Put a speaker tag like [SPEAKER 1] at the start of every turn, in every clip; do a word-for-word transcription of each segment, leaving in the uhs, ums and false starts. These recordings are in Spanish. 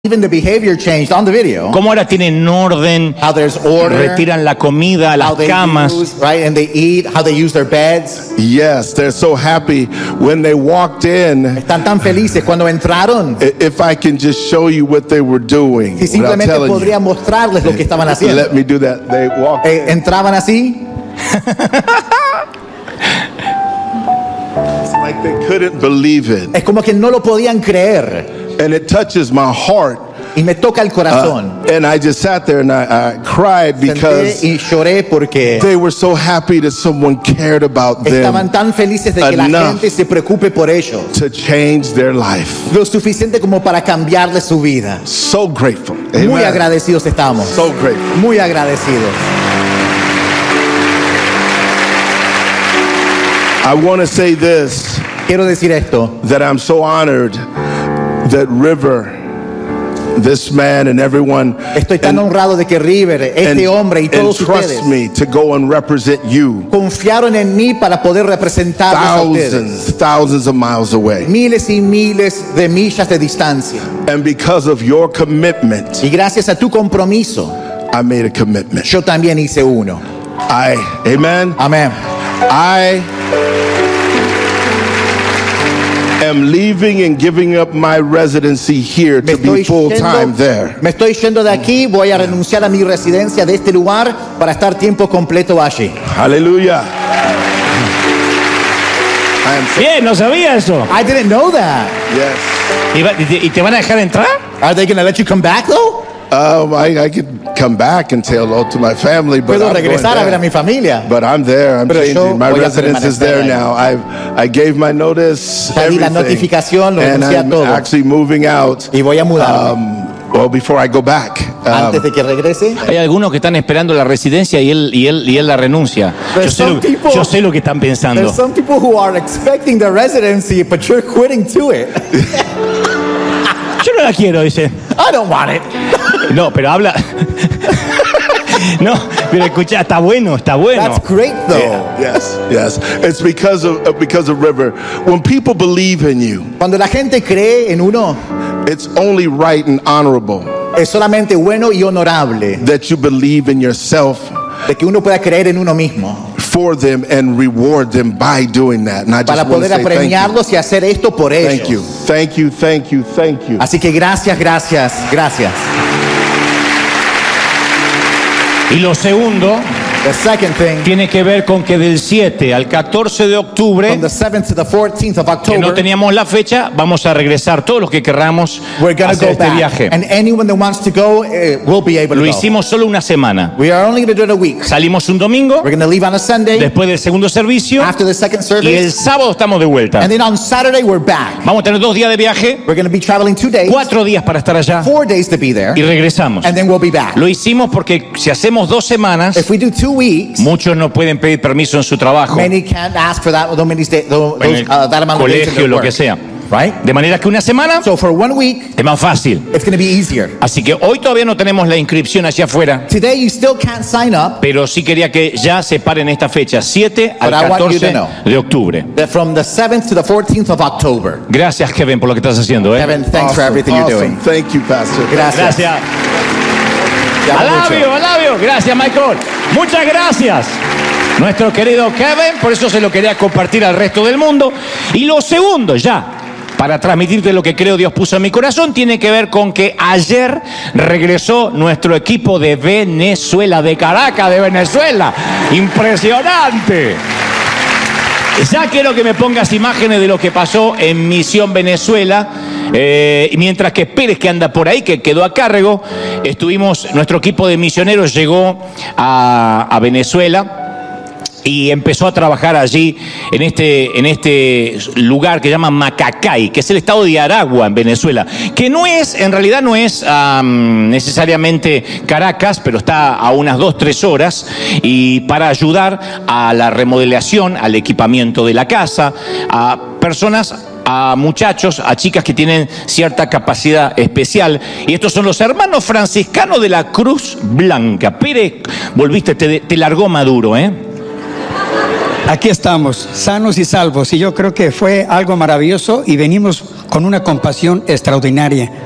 [SPEAKER 1] Even the behavior changed on the video.
[SPEAKER 2] Cómo ahora tienen orden,
[SPEAKER 1] How there's order,
[SPEAKER 2] retiran la comida,
[SPEAKER 1] how
[SPEAKER 2] las
[SPEAKER 1] they
[SPEAKER 2] camas.
[SPEAKER 1] use, right, and they eat, how they use their beds.
[SPEAKER 3] Yes, they're so happy when they walked in.
[SPEAKER 1] Están tan felices cuando entraron.
[SPEAKER 3] I- If I can just show you what they were doing,
[SPEAKER 1] Si
[SPEAKER 3] without
[SPEAKER 1] simplemente
[SPEAKER 3] telling
[SPEAKER 1] podría
[SPEAKER 3] you.
[SPEAKER 1] mostrarles lo que estaban haciendo.
[SPEAKER 3] Let me do that. They walked.
[SPEAKER 1] Eh, entraban así,
[SPEAKER 3] It's like they couldn't believe it,
[SPEAKER 1] es como que no lo podían creer.
[SPEAKER 3] and it touches my heart.
[SPEAKER 1] Y me toca el corazón.
[SPEAKER 3] Uh, and I just sat there and I, I cried
[SPEAKER 1] Senté
[SPEAKER 3] because
[SPEAKER 1] y lloré porque
[SPEAKER 3] they were so happy that someone cared about
[SPEAKER 1] estaban
[SPEAKER 3] them
[SPEAKER 1] tan felices de que la
[SPEAKER 3] enough
[SPEAKER 1] gente se preocupe por ellos.
[SPEAKER 3] to change their life.
[SPEAKER 1] Lo suficiente como para cambiarle su vida.
[SPEAKER 3] So grateful.
[SPEAKER 1] Muy
[SPEAKER 3] Amen.
[SPEAKER 1] agradecidos estamos.
[SPEAKER 3] So grateful.
[SPEAKER 1] Muy agradecidos.
[SPEAKER 3] I want to say this,
[SPEAKER 1] Quiero decir esto.
[SPEAKER 3] that I'm so honored that River, this man and everyone,
[SPEAKER 1] Estoy tan
[SPEAKER 3] and,
[SPEAKER 1] honrado de que River, este hombre y
[SPEAKER 3] and
[SPEAKER 1] todos
[SPEAKER 3] trust
[SPEAKER 1] ustedes
[SPEAKER 3] me to go and represent you
[SPEAKER 1] confiaron en mí para poder representarlos a ustedes.
[SPEAKER 3] thousands, thousands of miles away.
[SPEAKER 1] Miles y miles de millas de distancia.
[SPEAKER 3] And because of your commitment,
[SPEAKER 1] Y gracias a tu compromiso,
[SPEAKER 3] I made a commitment.
[SPEAKER 1] yo también hice uno.
[SPEAKER 3] I, amen.
[SPEAKER 1] Amén.
[SPEAKER 3] I am leaving and giving up my residency here
[SPEAKER 1] Me
[SPEAKER 3] to be
[SPEAKER 1] estoy,
[SPEAKER 3] full time
[SPEAKER 1] yendo,
[SPEAKER 3] there.
[SPEAKER 1] me estoy yendo de aquí, voy a renunciar a mi residencia de este lugar para estar tiempo completo allí.
[SPEAKER 3] Hallelujah. I am so,
[SPEAKER 2] Bien, no sabía eso.
[SPEAKER 1] I didn't know that.
[SPEAKER 3] yes.
[SPEAKER 2] ¿Y, va- y te, y te van a dejar entrar?
[SPEAKER 1] Are they going to let you come back though?
[SPEAKER 3] Um, I, I could come back and say hello to my family, but
[SPEAKER 1] Puedo
[SPEAKER 3] I'm, going
[SPEAKER 1] regresar a ver a
[SPEAKER 3] there.
[SPEAKER 1] mi familia.
[SPEAKER 3] But I'm there. I'm
[SPEAKER 1] Pero yo
[SPEAKER 3] changing. My
[SPEAKER 1] voy a
[SPEAKER 3] residence is
[SPEAKER 1] permanecer
[SPEAKER 3] there
[SPEAKER 1] ahí.
[SPEAKER 3] now. I I gave my notice,
[SPEAKER 1] Ya di la
[SPEAKER 3] everything,
[SPEAKER 1] notificación, lo
[SPEAKER 3] and
[SPEAKER 1] renuncié a
[SPEAKER 3] I'm
[SPEAKER 1] todo.
[SPEAKER 3] actually moving out.
[SPEAKER 1] Y voy a mudarme.
[SPEAKER 3] Um, well, before I go back. Um,
[SPEAKER 1] Antes de que regrese.
[SPEAKER 2] Hay algunos que están esperando la residencia y él, y él, y él la renuncia. Yo
[SPEAKER 1] There's
[SPEAKER 2] sé, lo,
[SPEAKER 1] some people-
[SPEAKER 2] yo sé lo que están pensando.
[SPEAKER 1] There's some people who are expecting the residency, but you're quitting to it.
[SPEAKER 2] Yo no la quiero, dice.
[SPEAKER 1] I don't want it.
[SPEAKER 2] No, pero habla. No, pero escucha, está bueno, está bueno.
[SPEAKER 1] That's great though.
[SPEAKER 3] Yeah, yes, yes. It's because of uh, because of River. When people believe in you,
[SPEAKER 1] Cuando la gente cree en uno,
[SPEAKER 3] it's only right and honorable
[SPEAKER 1] es solamente bueno y honorable
[SPEAKER 3] that you believe in yourself
[SPEAKER 1] de que uno pueda creer en uno mismo
[SPEAKER 3] for them and reward them by doing that. And I just
[SPEAKER 1] para
[SPEAKER 3] want to
[SPEAKER 1] poder
[SPEAKER 3] say thank you.
[SPEAKER 1] apremiarlos y hacer esto por ellos.
[SPEAKER 3] Thank you, thank you, thank you, thank you.
[SPEAKER 1] Así que gracias, gracias, gracias.
[SPEAKER 2] Y lo segundo
[SPEAKER 1] The second thing,
[SPEAKER 2] tiene que ver con que del siete al catorce de octubre,
[SPEAKER 1] from the seventh to the fourteenth of
[SPEAKER 2] que no
[SPEAKER 1] October,
[SPEAKER 2] teníamos la fecha, vamos a regresar todos los que querramos
[SPEAKER 1] we're
[SPEAKER 2] a
[SPEAKER 1] going to
[SPEAKER 2] hacer
[SPEAKER 1] go
[SPEAKER 2] este
[SPEAKER 1] back.
[SPEAKER 2] viaje.
[SPEAKER 1] And anyone that wants to go uh, will be able to
[SPEAKER 2] Lo
[SPEAKER 1] go.
[SPEAKER 2] hicimos solo una semana.
[SPEAKER 1] We are only going to do it a week.
[SPEAKER 2] Salimos un domingo,
[SPEAKER 1] We're going to leave on a Sunday
[SPEAKER 2] después del segundo servicio,
[SPEAKER 1] after the second
[SPEAKER 2] y el
[SPEAKER 1] service.
[SPEAKER 2] sábado estamos de vuelta.
[SPEAKER 1] And then on Saturday, we're back.
[SPEAKER 2] Vamos a tener dos días de viaje,
[SPEAKER 1] We're going to be traveling two days,
[SPEAKER 2] cuatro días para estar allá
[SPEAKER 1] four days to be there,
[SPEAKER 2] y regresamos.
[SPEAKER 1] and then we'll be back.
[SPEAKER 2] Lo hicimos porque si hacemos dos semanas,
[SPEAKER 1] If we do two weeks,
[SPEAKER 2] muchos no pueden pedir permiso en su trabajo, en
[SPEAKER 1] many can't ask for that, those many sta- those,
[SPEAKER 2] el
[SPEAKER 1] uh, that amount of days in
[SPEAKER 2] colegio,
[SPEAKER 1] their
[SPEAKER 2] lo
[SPEAKER 1] work,
[SPEAKER 2] que sea.
[SPEAKER 1] right?
[SPEAKER 2] De manera que una semana
[SPEAKER 1] So for one week,
[SPEAKER 2] es más fácil.
[SPEAKER 1] it's going to be easier.
[SPEAKER 2] Así que hoy todavía no tenemos la inscripción hacia afuera,
[SPEAKER 1] Today, you still can't sign up.
[SPEAKER 2] pero sí quería que ya separen esta fecha, siete al
[SPEAKER 1] But I want you to
[SPEAKER 2] catorce
[SPEAKER 1] know.
[SPEAKER 2] de octubre.
[SPEAKER 1] That from the seventh to the fourteenth of October.
[SPEAKER 2] Gracias, Kevin, por lo que estás haciendo. ¿eh?
[SPEAKER 1] Kevin, thanks for
[SPEAKER 3] Awesome,
[SPEAKER 1] everything you're
[SPEAKER 3] awesome.
[SPEAKER 1] doing.
[SPEAKER 3] Thank you, Pastor.
[SPEAKER 1] Gracias.
[SPEAKER 2] Gracias.
[SPEAKER 1] Te amo mucho.
[SPEAKER 2] Alabio, alabio. Gracias, Michael. Muchas gracias. Nuestro querido Kevin, por eso se lo quería compartir al resto del mundo. Y lo segundo, ya, para transmitirte lo que creo Dios puso en mi corazón, tiene que ver con que ayer regresó nuestro equipo de Venezuela, de Caracas, de Venezuela. Impresionante. Ya quiero que me pongas imágenes de lo que pasó en Misión Venezuela. Eh, y mientras que Pérez, que anda por ahí, que quedó a cargo, estuvimos, nuestro equipo de misioneros llegó a, a Venezuela y empezó a trabajar allí en este, en este lugar que se llama Macacay, que es el estado de Aragua en Venezuela, que no es, en realidad no es um, necesariamente Caracas, pero está a unas dos, tres horas, y para ayudar a la remodelación, al equipamiento de la casa, a personas, a muchachos, a chicas que tienen cierta capacidad especial. Y estos son los hermanos franciscanos de la Cruz Blanca. Pérez, volviste, te, te largó Maduro, ¿eh?
[SPEAKER 4] Aquí estamos, sanos y salvos, y yo creo que fue algo maravilloso y venimos con una compasión extraordinaria.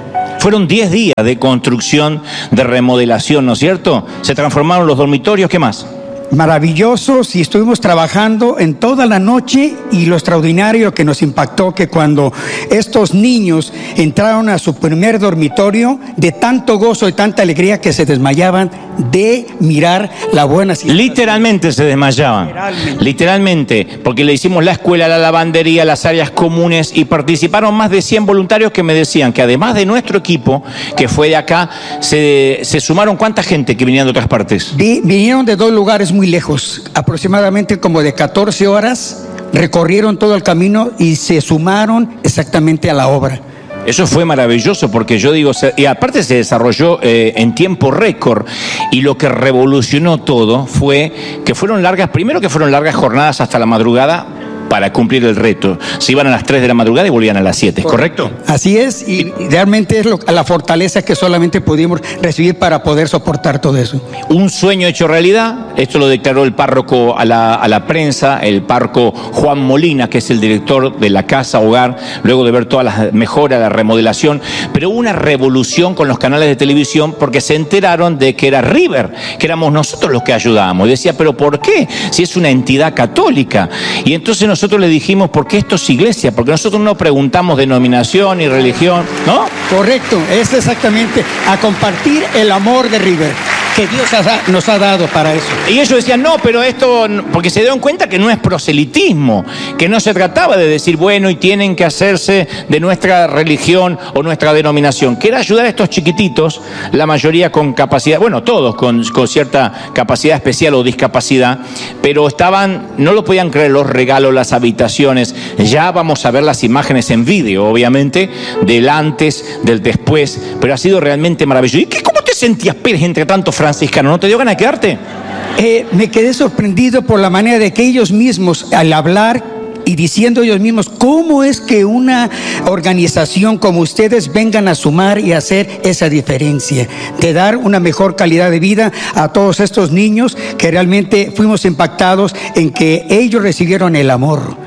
[SPEAKER 2] Fueron diez días de construcción, de remodelación, ¿no es cierto? Se transformaron los dormitorios, ¿qué más?
[SPEAKER 4] Maravillosos, y estuvimos trabajando en toda la noche, y lo extraordinario que nos impactó que cuando estos niños entraron a su primer dormitorio, de tanto gozo y tanta alegría que se desmayaban de mirar la buena situación.
[SPEAKER 2] Literalmente se desmayaban. Literalmente. Literalmente, porque le hicimos la escuela, la lavandería, las áreas comunes, y participaron más de cien voluntarios que me decían que además de nuestro equipo, que fue de acá, se, se sumaron ¿cuánta gente que venían de otras partes?
[SPEAKER 4] Vi, vinieron de dos lugares muy lejos, aproximadamente como de catorce horas, recorrieron todo el camino y se sumaron exactamente a la obra.
[SPEAKER 2] Eso fue maravilloso, porque yo digo, y aparte se desarrolló eh, en tiempo récord, y lo que revolucionó todo fue que fueron largas, primero que fueron largas jornadas hasta la madrugada para cumplir el reto. Se iban a las tres de la madrugada y volvían a las siete, ¿correcto?
[SPEAKER 4] Así es, y realmente es lo, la fortaleza que solamente pudimos recibir para poder soportar todo eso.
[SPEAKER 2] Un sueño hecho realidad. Esto lo declaró el párroco a la, a la prensa, el párroco Juan Molina, que es el director de la Casa Hogar, luego de ver todas las mejoras, la remodelación. Pero hubo una revolución con los canales de televisión, porque se enteraron de que era River, que éramos nosotros los que ayudábamos. Y decía, ¿pero por qué? Si es una entidad católica. Y entonces nosotros le dijimos, ¿por qué esto es iglesia? Porque nosotros no preguntamos denominación ni religión, ¿no?
[SPEAKER 4] Correcto, es exactamente a compartir el amor de River que Dios nos ha dado para eso.
[SPEAKER 2] Y ellos decían, no, pero esto, porque se dieron cuenta que no es proselitismo, que no se trataba de decir, bueno, y tienen que hacerse de nuestra religión o nuestra denominación, que era ayudar a estos chiquititos, la mayoría con capacidad, bueno, todos con, con cierta capacidad especial o discapacidad, pero estaban, no lo podían creer, los regalos, las habitaciones. Ya vamos a ver las imágenes en vídeo, obviamente, del antes, del después, pero ha sido realmente maravilloso. ¿Y qué, cómo te sentías, Pérez, entre tanto franciscano? ¿No te dio ganas de quedarte?
[SPEAKER 4] Eh, me quedé sorprendido por la manera de que ellos mismos, al hablar y diciendo ellos mismos, ¿cómo es que una organización como ustedes vengan a sumar y hacer esa diferencia? De dar una mejor calidad de vida a todos estos niños, que realmente fuimos impactados en que ellos recibieron el amor.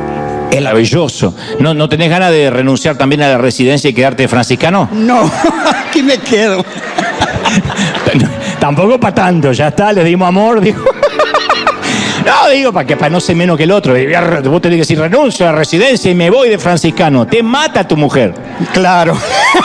[SPEAKER 2] El maravilloso. ¿No, ¿No tenés ganas de renunciar también a la residencia y quedarte franciscano?
[SPEAKER 4] No, aquí me quedo.
[SPEAKER 2] Tampoco para tanto, ya está, le dimos amor, digo. No, digo, para que para no ser menos que el otro. Vos tenés que decir, renuncio a la residencia y me voy de franciscano. Te mata tu mujer.
[SPEAKER 4] Claro.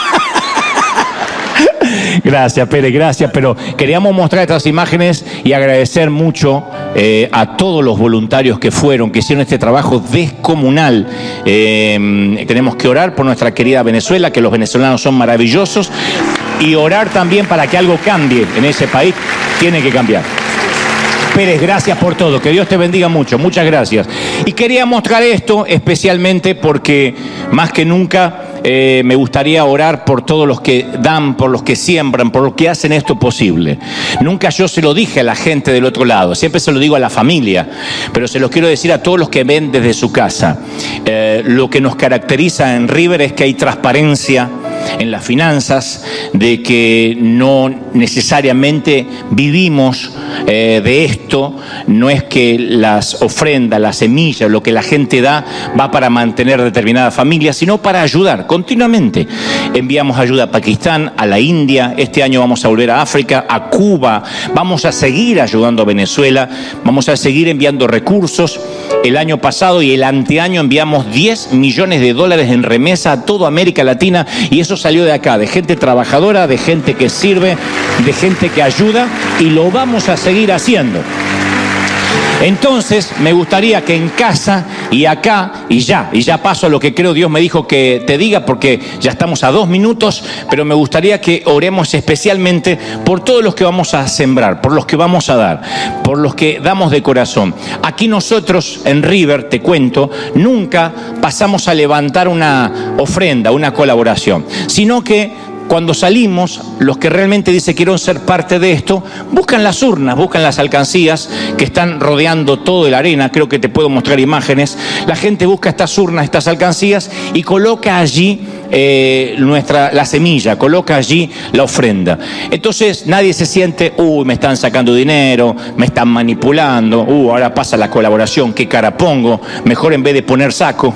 [SPEAKER 2] Gracias, Pérez, gracias. Pero queríamos mostrar estas imágenes y agradecer mucho eh, a todos los voluntarios que fueron, que hicieron este trabajo descomunal. Eh, tenemos que orar por nuestra querida Venezuela, que los venezolanos son maravillosos, y orar también para que algo cambie en ese país. Tiene que cambiar. Pérez, gracias por todo, que Dios te bendiga mucho, muchas gracias. Y quería mostrar esto especialmente porque más que nunca eh, me gustaría orar por todos los que dan, por los que siembran, por los que hacen esto posible. Nunca yo se lo dije a la gente del otro lado, siempre se lo digo a la familia, pero se los quiero decir a todos los que ven desde su casa. Eh, lo que nos caracteriza en River es que hay transparencia en las finanzas, de que no necesariamente vivimos eh, de esto, no es que las ofrendas, las semillas, lo que la gente da va para mantener determinada familia, sino para ayudar continuamente. Enviamos ayuda a Pakistán, a la India, este año vamos a volver a África, a Cuba, vamos a seguir ayudando a Venezuela, vamos a seguir enviando recursos. El año pasado y el anteaño enviamos diez millones de dólares en remesa a toda América Latina, y eso salió de acá, de gente trabajadora, de gente que sirve, de gente que ayuda, y lo vamos a seguir haciendo. Entonces, me gustaría que en casa y acá, y ya, y ya paso a lo que creo Dios me dijo que te diga, porque ya estamos a dos minutos, pero me gustaría que oremos especialmente por todos los que vamos a sembrar, por los que vamos a dar, por los que damos de corazón. Aquí nosotros en River, te cuento, nunca pasamos a levantar una ofrenda, una colaboración, sino que cuando salimos, los que realmente dicen quiero ser parte de esto, buscan las urnas, buscan las alcancías que están rodeando toda la arena. Creo que te puedo mostrar imágenes. La gente busca estas urnas, estas alcancías, y coloca allí eh, nuestra, la semilla, coloca allí la ofrenda. Entonces nadie se siente, uy, me están sacando dinero, me están manipulando, uh, ahora pasa la colaboración, qué cara pongo, mejor en vez de poner saco.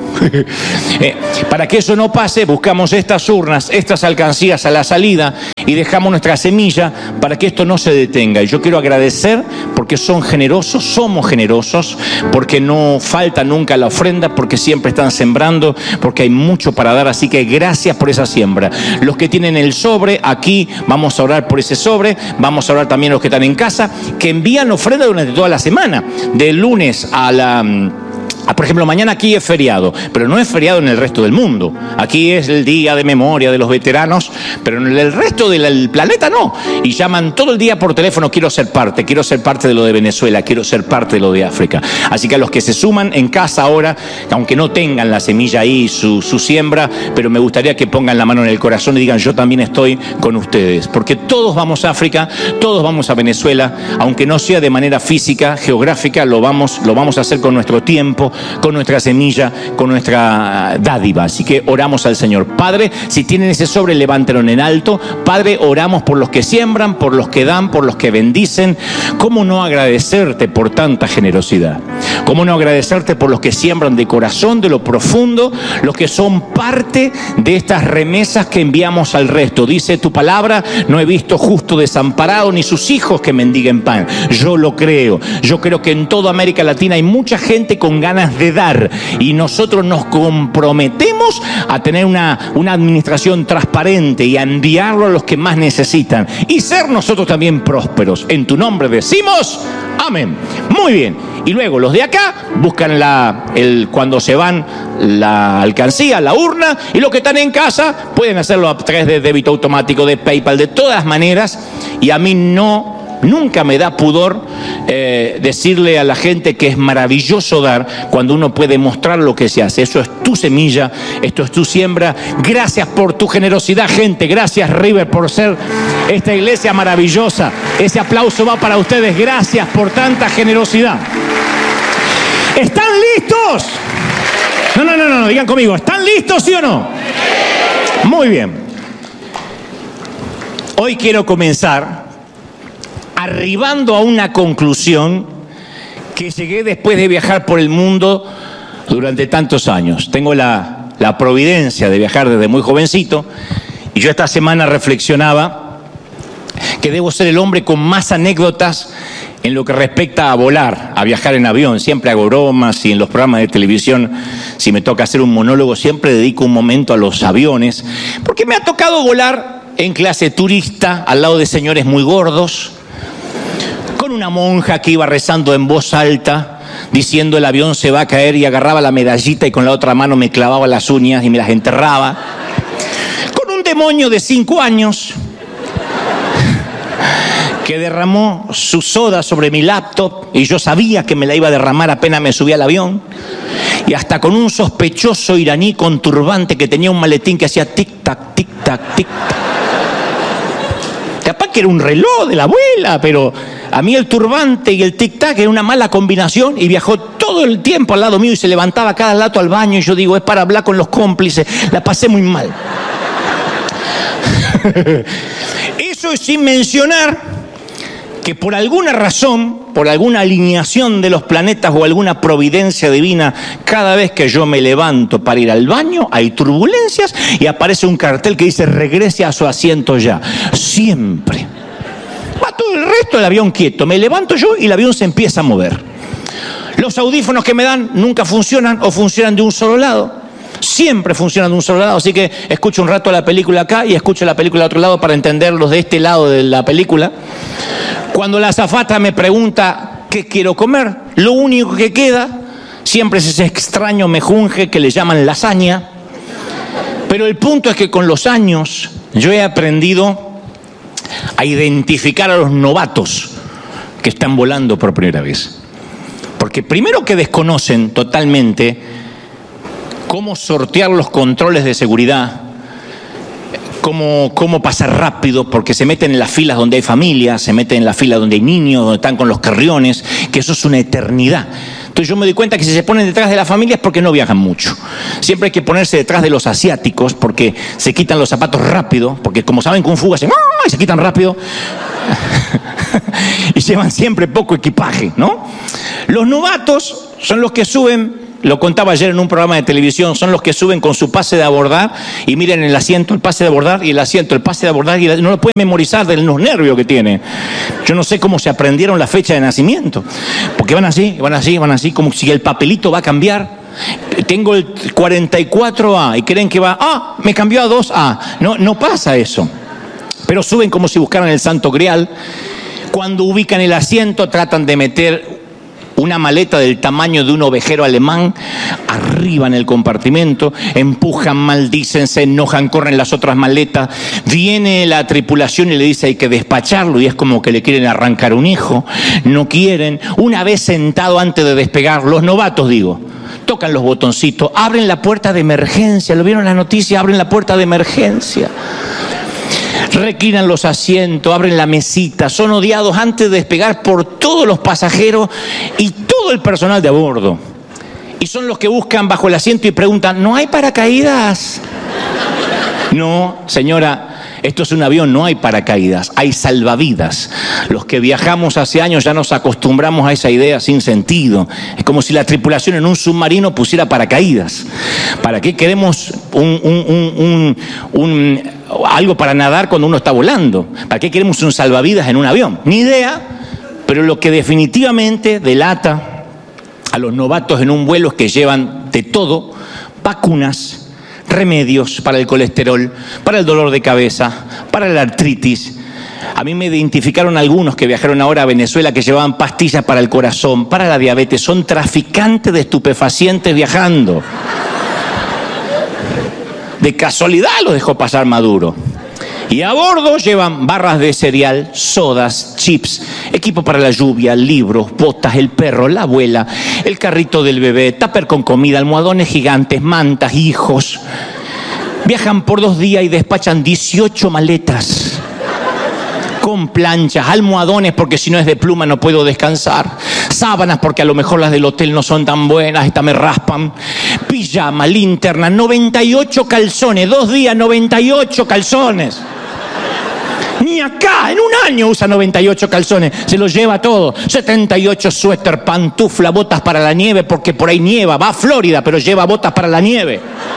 [SPEAKER 2] eh, para que eso no pase, buscamos estas urnas, estas alcancías a la salida y dejamos nuestra semilla para que esto no se detenga. Y yo quiero agradecer porque son generosos, somos generosos, porque no falta nunca la ofrenda, porque siempre están sembrando, porque hay mucho para dar, así que gracias por esa siembra. Los que tienen el sobre, aquí vamos a orar por ese sobre, vamos a orar también los que están en casa, que envían ofrenda durante toda la semana, de lunes a la... Por ejemplo, mañana aquí es feriado, pero no es feriado en el resto del mundo. Aquí es el día de memoria de los veteranos, pero en el resto del planeta no. Y llaman todo el día por teléfono, quiero ser parte, quiero ser parte de lo de Venezuela, quiero ser parte de lo de África. Así que a los que se suman en casa ahora, aunque no tengan la semilla ahí, su, su siembra, pero me gustaría que pongan la mano en el corazón y digan, yo también estoy con ustedes. Porque todos vamos a África, todos vamos a Venezuela, aunque no sea de manera física, geográfica, lo vamos, lo vamos a hacer con nuestro tiempo, con nuestra semilla, con nuestra dádiva. Así que oramos al Señor. Padre, si tienen ese sobre, levántelo en alto. Padre, oramos por los que siembran, por los que dan, por los que bendicen. ¿Cómo no agradecerte por tanta generosidad? ¿Cómo no agradecerte por los que siembran de corazón, de lo profundo, los que son parte de estas remesas que enviamos al resto? Dice tu palabra, no he visto justo desamparado ni sus hijos que mendiguen pan. Yo lo creo. Yo creo que en toda América Latina hay mucha gente con ganas de dar y nosotros nos comprometemos a tener una, una administración transparente y a enviarlo a los que más necesitan y ser nosotros también prósperos. En tu nombre decimos amén. Muy bien. Y luego los de acá buscan la, el, cuando se van la alcancía, la urna, y los que están en casa pueden hacerlo a través de débito automático, de PayPal, de todas maneras. Y a mí no Nunca me da pudor eh, decirle a la gente que es maravilloso dar cuando uno puede mostrar lo que se hace. Eso es tu semilla, esto es tu siembra. Gracias por tu generosidad, gente. Gracias, River, por ser esta iglesia maravillosa. Ese aplauso va para ustedes. Gracias por tanta generosidad. ¿Están listos? No, no, no, no, digan conmigo. ¿Están listos, sí o no? Muy bien. Hoy quiero comenzar arribando a una conclusión que llegué después de viajar por el mundo durante tantos años. Tengo la, la providencia de viajar desde muy jovencito y yo esta semana reflexionaba que debo ser el hombre con más anécdotas en lo que respecta a volar, a viajar en avión. Siempre hago bromas y en los programas de televisión, si me toca hacer un monólogo, siempre dedico un momento a los aviones, porque me ha tocado volar en clase turista al lado de señores muy gordos, con una monja que iba rezando en voz alta, diciendo el avión se va a caer, y agarraba la medallita y con la otra mano me clavaba las uñas y me las enterraba. Con un demonio de cinco años que derramó su soda sobre mi laptop y yo sabía que me la iba a derramar apenas me subí al avión. Y hasta con un sospechoso iraní con turbante que tenía un maletín que hacía tic-tac, tic-tac, tic-tac. Capaz que era un reloj de la abuela, pero a mí el turbante y el tic-tac era una mala combinación, y viajó todo el tiempo al lado mío y se levantaba cada rato al baño y yo digo, es para hablar con los cómplices. La pasé muy mal. Eso es sin mencionar que por alguna razón, por alguna alineación de los planetas o alguna providencia divina, cada vez que yo me levanto para ir al baño hay turbulencias y aparece un cartel que dice regrese a su asiento ya. Siempre. Va todo el resto del avión quieto. Me levanto yo y el avión se empieza a mover. Los audífonos que me dan nunca funcionan o funcionan de un solo lado. Siempre funcionan de un solo lado, así que escucho un rato la película acá y escucho la película de otro lado para entenderlos de este lado de la película. Cuando la azafata me pregunta qué quiero comer, lo único que queda siempre es ese extraño mejunje que le llaman lasaña. Pero el punto es que con los años yo he aprendido a identificar a los novatos que están volando por primera vez. Porque primero que desconocen totalmente cómo sortear los controles de seguridad, cómo, cómo pasar rápido, porque se meten en las filas donde hay familias, se meten en las filas donde hay niños, donde están con los carriones, que eso es una eternidad. Entonces yo me doy cuenta que si se ponen detrás de la familia es porque no viajan mucho. Siempre hay que ponerse detrás de los asiáticos porque se quitan los zapatos rápido, porque como saben Kung Fu hacen ¡ah! Y se quitan rápido y llevan siempre poco equipaje, ¿no? Los novatos son los que suben, lo contaba ayer en un programa de televisión, son los que suben con su pase de abordar y miren el asiento, el pase de abordar y el asiento, el pase de abordar y el... no lo pueden memorizar de los nervios que tienen. Yo no sé cómo se aprendieron la fecha de nacimiento, porque van así, van así, van así, como si el papelito va a cambiar. Tengo el cuarenta y cuatro A y creen que va, ah, me cambió a dos A. No, no pasa eso. Pero suben como si buscaran el Santo Grial. Cuando ubican el asiento tratan de meter una maleta del tamaño de un ovejero alemán arriba en el compartimento, empujan, maldicen, se enojan, corren las otras maletas, viene la tripulación y le dice hay que despacharlo y es como que le quieren arrancar un hijo, no quieren. Una vez sentado antes de despegar, los novatos digo, tocan los botoncitos, abren la puerta de emergencia, ¿lo vieron en la noticia? Abren la puerta de emergencia. Reclinan los asientos, abren la mesita, son odiados antes de despegar por todos los pasajeros y todo el personal de a bordo. Y son los que buscan bajo el asiento y preguntan, ¿no hay paracaídas? No, señora, esto es un avión, no hay paracaídas, hay salvavidas. Los que viajamos hace años ya nos acostumbramos a esa idea sin sentido. Es como si la tripulación en un submarino pusiera paracaídas. ¿Para qué queremos un, un, un, un, un, algo para nadar cuando uno está volando? ¿Para qué queremos un salvavidas en un avión? Ni idea, pero lo que definitivamente delata a los novatos en un vuelo es que llevan de todo, vacunas, remedios para el colesterol, para el dolor de cabeza, para la artritis. A mí me identificaron algunos que viajaron ahora a Venezuela que llevaban pastillas para el corazón, para la diabetes. Son traficantes de estupefacientes viajando. De casualidad los dejó pasar Maduro. Y a bordo llevan barras de cereal, sodas, chips, equipo para la lluvia, libros, botas, el perro, la abuela, el carrito del bebé, tupper con comida, almohadones gigantes, mantas, hijos. Viajan por dos días y despachan dieciocho maletas. Con planchas, almohadones porque si no es de pluma no puedo descansar, sábanas porque a lo mejor las del hotel no son tan buenas, estas me raspan, pijama, linterna, noventa y ocho calzones, dos días noventa y ocho calzones. Ni acá, en un año usa noventa y ocho calzones, se los lleva todo, setenta y ocho suéter, pantufla, botas para la nieve porque por ahí nieva, va a Florida pero lleva botas para la nieve.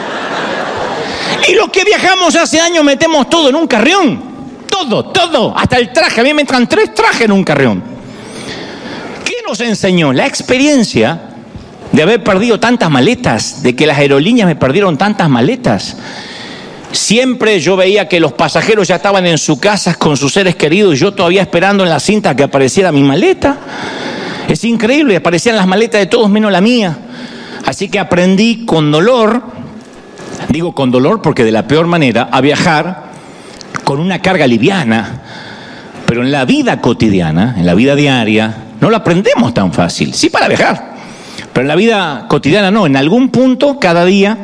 [SPEAKER 2] Y los que viajamos hace años metemos todo en un carrión. Todo, todo, hasta el traje. A mí me entran tres trajes en un carrión. ¿Qué nos enseñó? La experiencia de haber perdido tantas maletas, de que las aerolíneas me perdieron tantas maletas. Siempre yo veía que los pasajeros ya estaban en sus casas con sus seres queridos y yo todavía esperando en la cinta que apareciera mi maleta. Es increíble, aparecían las maletas de todos menos la mía. Así que aprendí con dolor, digo con dolor porque de la peor manera, a viajar con una carga liviana, pero en la vida cotidiana, en la vida diaria, no lo aprendemos tan fácil. Sí para viajar, pero en la vida cotidiana no. En algún punto, cada día,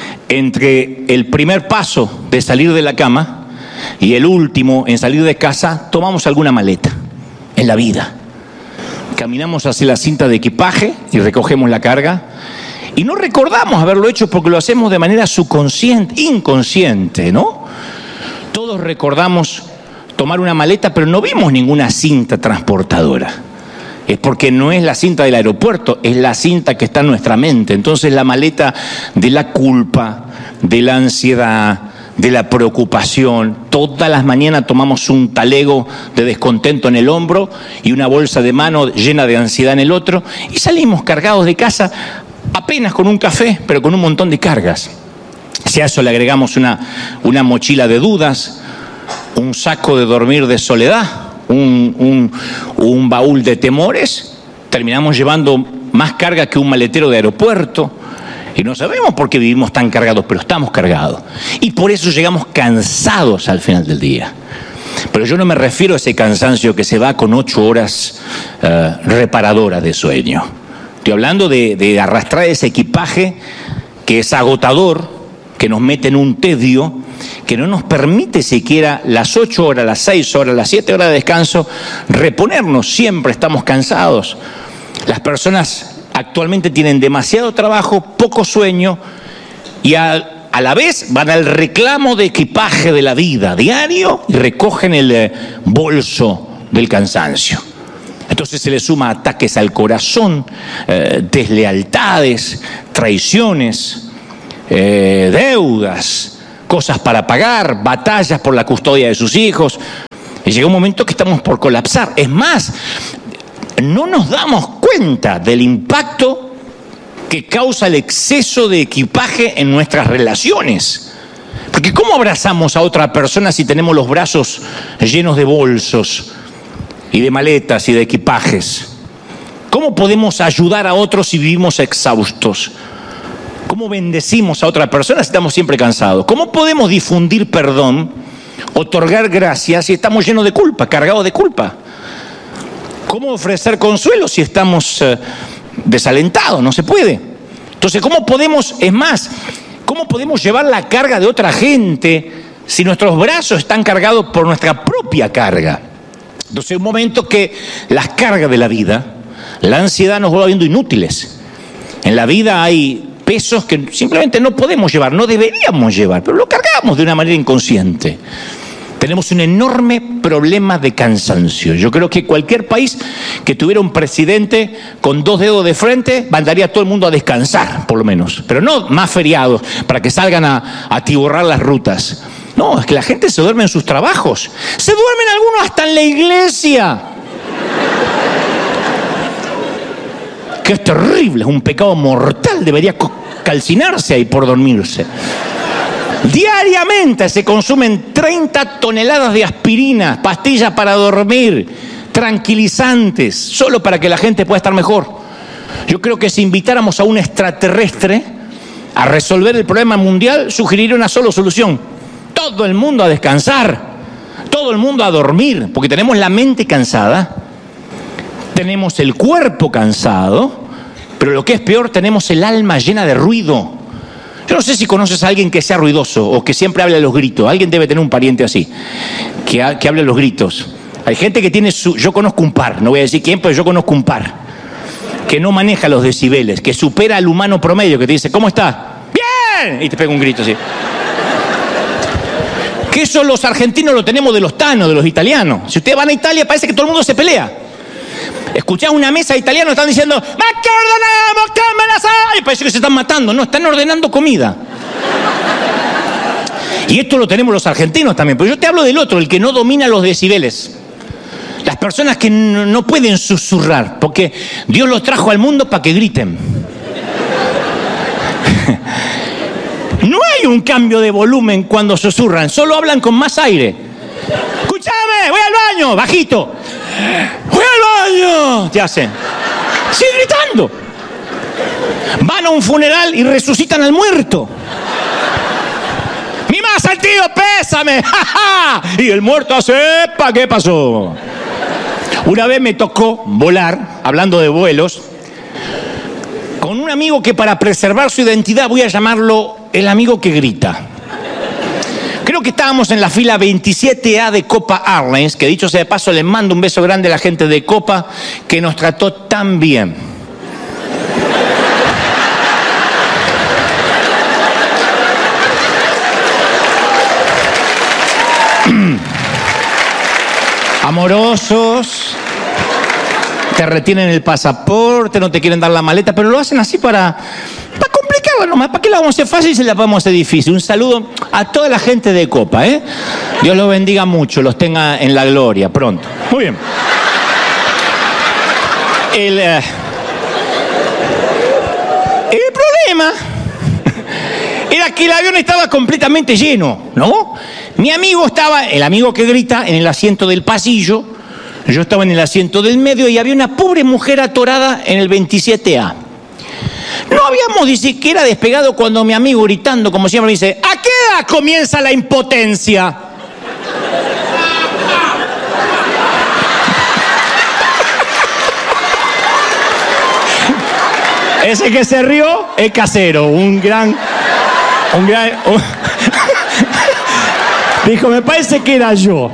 [SPEAKER 2] entre el primer paso de salir de la cama y el último en salir de casa, tomamos alguna maleta en la vida. Caminamos hacia la cinta de equipaje y recogemos la carga. Y no recordamos haberlo hecho porque lo hacemos de manera subconsciente, inconsciente, ¿no? Todos recordamos tomar una maleta, pero no vimos ninguna cinta transportadora. Es porque no es la cinta del aeropuerto, es la cinta que está en nuestra mente. Entonces la maleta de la culpa, de la ansiedad, de la preocupación. Todas las mañanas tomamos un talego de descontento en el hombro y una bolsa de mano llena de ansiedad en el otro y salimos cargados de casa apenas con un café, pero con un montón de cargas. Si a eso le agregamos una, una mochila de dudas, un saco de dormir de soledad, un, un, un baúl de temores, terminamos llevando más carga que un maletero de aeropuerto. Y no sabemos por qué vivimos tan cargados, pero estamos cargados. Y por eso llegamos cansados al final del día. Pero yo no me refiero a ese cansancio que se va con ocho horas uh, reparadoras de sueño. Estoy hablando de, de arrastrar ese equipaje que es agotador, que nos mete en un tedio, que no nos permite siquiera las ocho horas, las seis horas, las siete horas de descanso, reponernos. Siempre estamos cansados. Las personas actualmente tienen demasiado trabajo, poco sueño y a, a la vez van al reclamo de equipaje de la vida diario y recogen el eh, bolso del cansancio. Entonces se le suma ataques al corazón, eh, deslealtades, traiciones, eh, deudas, cosas para pagar, batallas por la custodia de sus hijos. Y llega un momento que estamos por colapsar. Es más, no nos damos cuenta del impacto que causa el exceso de equipaje en nuestras relaciones. Porque ¿cómo abrazamos a otra persona si tenemos los brazos llenos de bolsos y de maletas y de equipajes? ¿Cómo podemos ayudar a otros si vivimos exhaustos? ¿Cómo bendecimos a otra persona si estamos siempre cansados? ¿Cómo podemos difundir perdón, otorgar gracias si estamos llenos de culpa, cargados de culpa? ¿Cómo ofrecer consuelo si estamos eh, desalentados? No se puede. Entonces, ¿cómo podemos, es más, cómo podemos llevar la carga de otra gente si nuestros brazos están cargados por nuestra propia carga? Entonces, es un momento que las cargas de la vida, la ansiedad nos va viendo inútiles. En la vida hay pesos que simplemente no podemos llevar, no deberíamos llevar, pero lo cargamos de una manera inconsciente. Tenemos un enorme problema de cansancio. Yo creo que cualquier país que tuviera un presidente con dos dedos de frente mandaría a todo el mundo a descansar, por lo menos. Pero no más feriados para que salgan a, a atiborrar las rutas. No, es que la gente se duerme en sus trabajos. Se duermen algunos hasta en la iglesia. Que es terrible, es un pecado mortal. Debería calcinarse ahí por dormirse. Diariamente se consumen treinta toneladas de aspirina, pastillas para dormir, tranquilizantes, solo para que la gente pueda estar mejor. Yo creo que si invitáramos a un extraterrestre a resolver el problema mundial, sugeriría una sola solución: todo el mundo a descansar, todo el mundo a dormir, porque tenemos la mente cansada, tenemos el cuerpo cansado, pero lo que es peor, tenemos el alma llena de ruido. Yo no sé si conoces a alguien que sea ruidoso o que siempre hable a los gritos. Alguien debe tener un pariente así, que, ha, que hable a los gritos. Hay gente que tiene su... Yo conozco un par, no voy a decir quién, pero yo conozco un par, que no maneja los decibeles, que supera al humano promedio, que te dice, ¿cómo estás? ¡Bien! Y te pega un grito así. Que eso los argentinos lo tenemos de los tanos, de los italianos. Si ustedes van a Italia, parece que todo el mundo se pelea. Escuchás una mesa de italianos, están diciendo, ¡ma que ordenamos, que me las hay! Parece que se están matando, no, están ordenando comida. Y esto lo tenemos los argentinos también, pero yo te hablo del otro, el que no domina los decibeles. Las personas que no, no pueden susurrar, porque Dios los trajo al mundo para que griten. No hay un cambio de volumen cuando susurran, solo hablan con más aire. ¡Escúchame! ¡Voy al baño! ¡Bajito! ¡Voy al baño! Te hacen. ¡Sigue gritando! Van a un funeral y resucitan al muerto. ¡Mi más al tío, pésame! ¡Ja, ja! Y el muerto hace, ¡epa! ¿Qué pasó? Una vez me tocó volar, hablando de vuelos, con un amigo que, para preservar su identidad, voy a llamarlo el amigo que grita. Creo que estábamos en la fila veintisiete A de Copa Airlines, que dicho sea de paso, les mando un beso grande a la gente de Copa, que nos trató tan bien. Amorosos, te retienen el pasaporte, no te quieren dar la maleta, pero lo hacen así para... para complicarla nomás. ¿Para qué la vamos a hacer fácil si la vamos a hacer difícil? Un saludo a toda la gente de Copa, ¿eh? Dios los bendiga mucho, los tenga en la gloria pronto. Muy bien. El, uh, el problema era que el avión estaba completamente lleno, ¿no? Mi amigo estaba, el amigo que grita, en el asiento del pasillo, yo estaba en el asiento del medio y había una pobre mujer atorada en el veintisiete A. No habíamos ni siquiera despegado cuando mi amigo, gritando como siempre, me dice, ¿a qué edad comienza la impotencia? Ese que se rió es Casero, un gran... Un gran un... Dijo, me parece que era yo.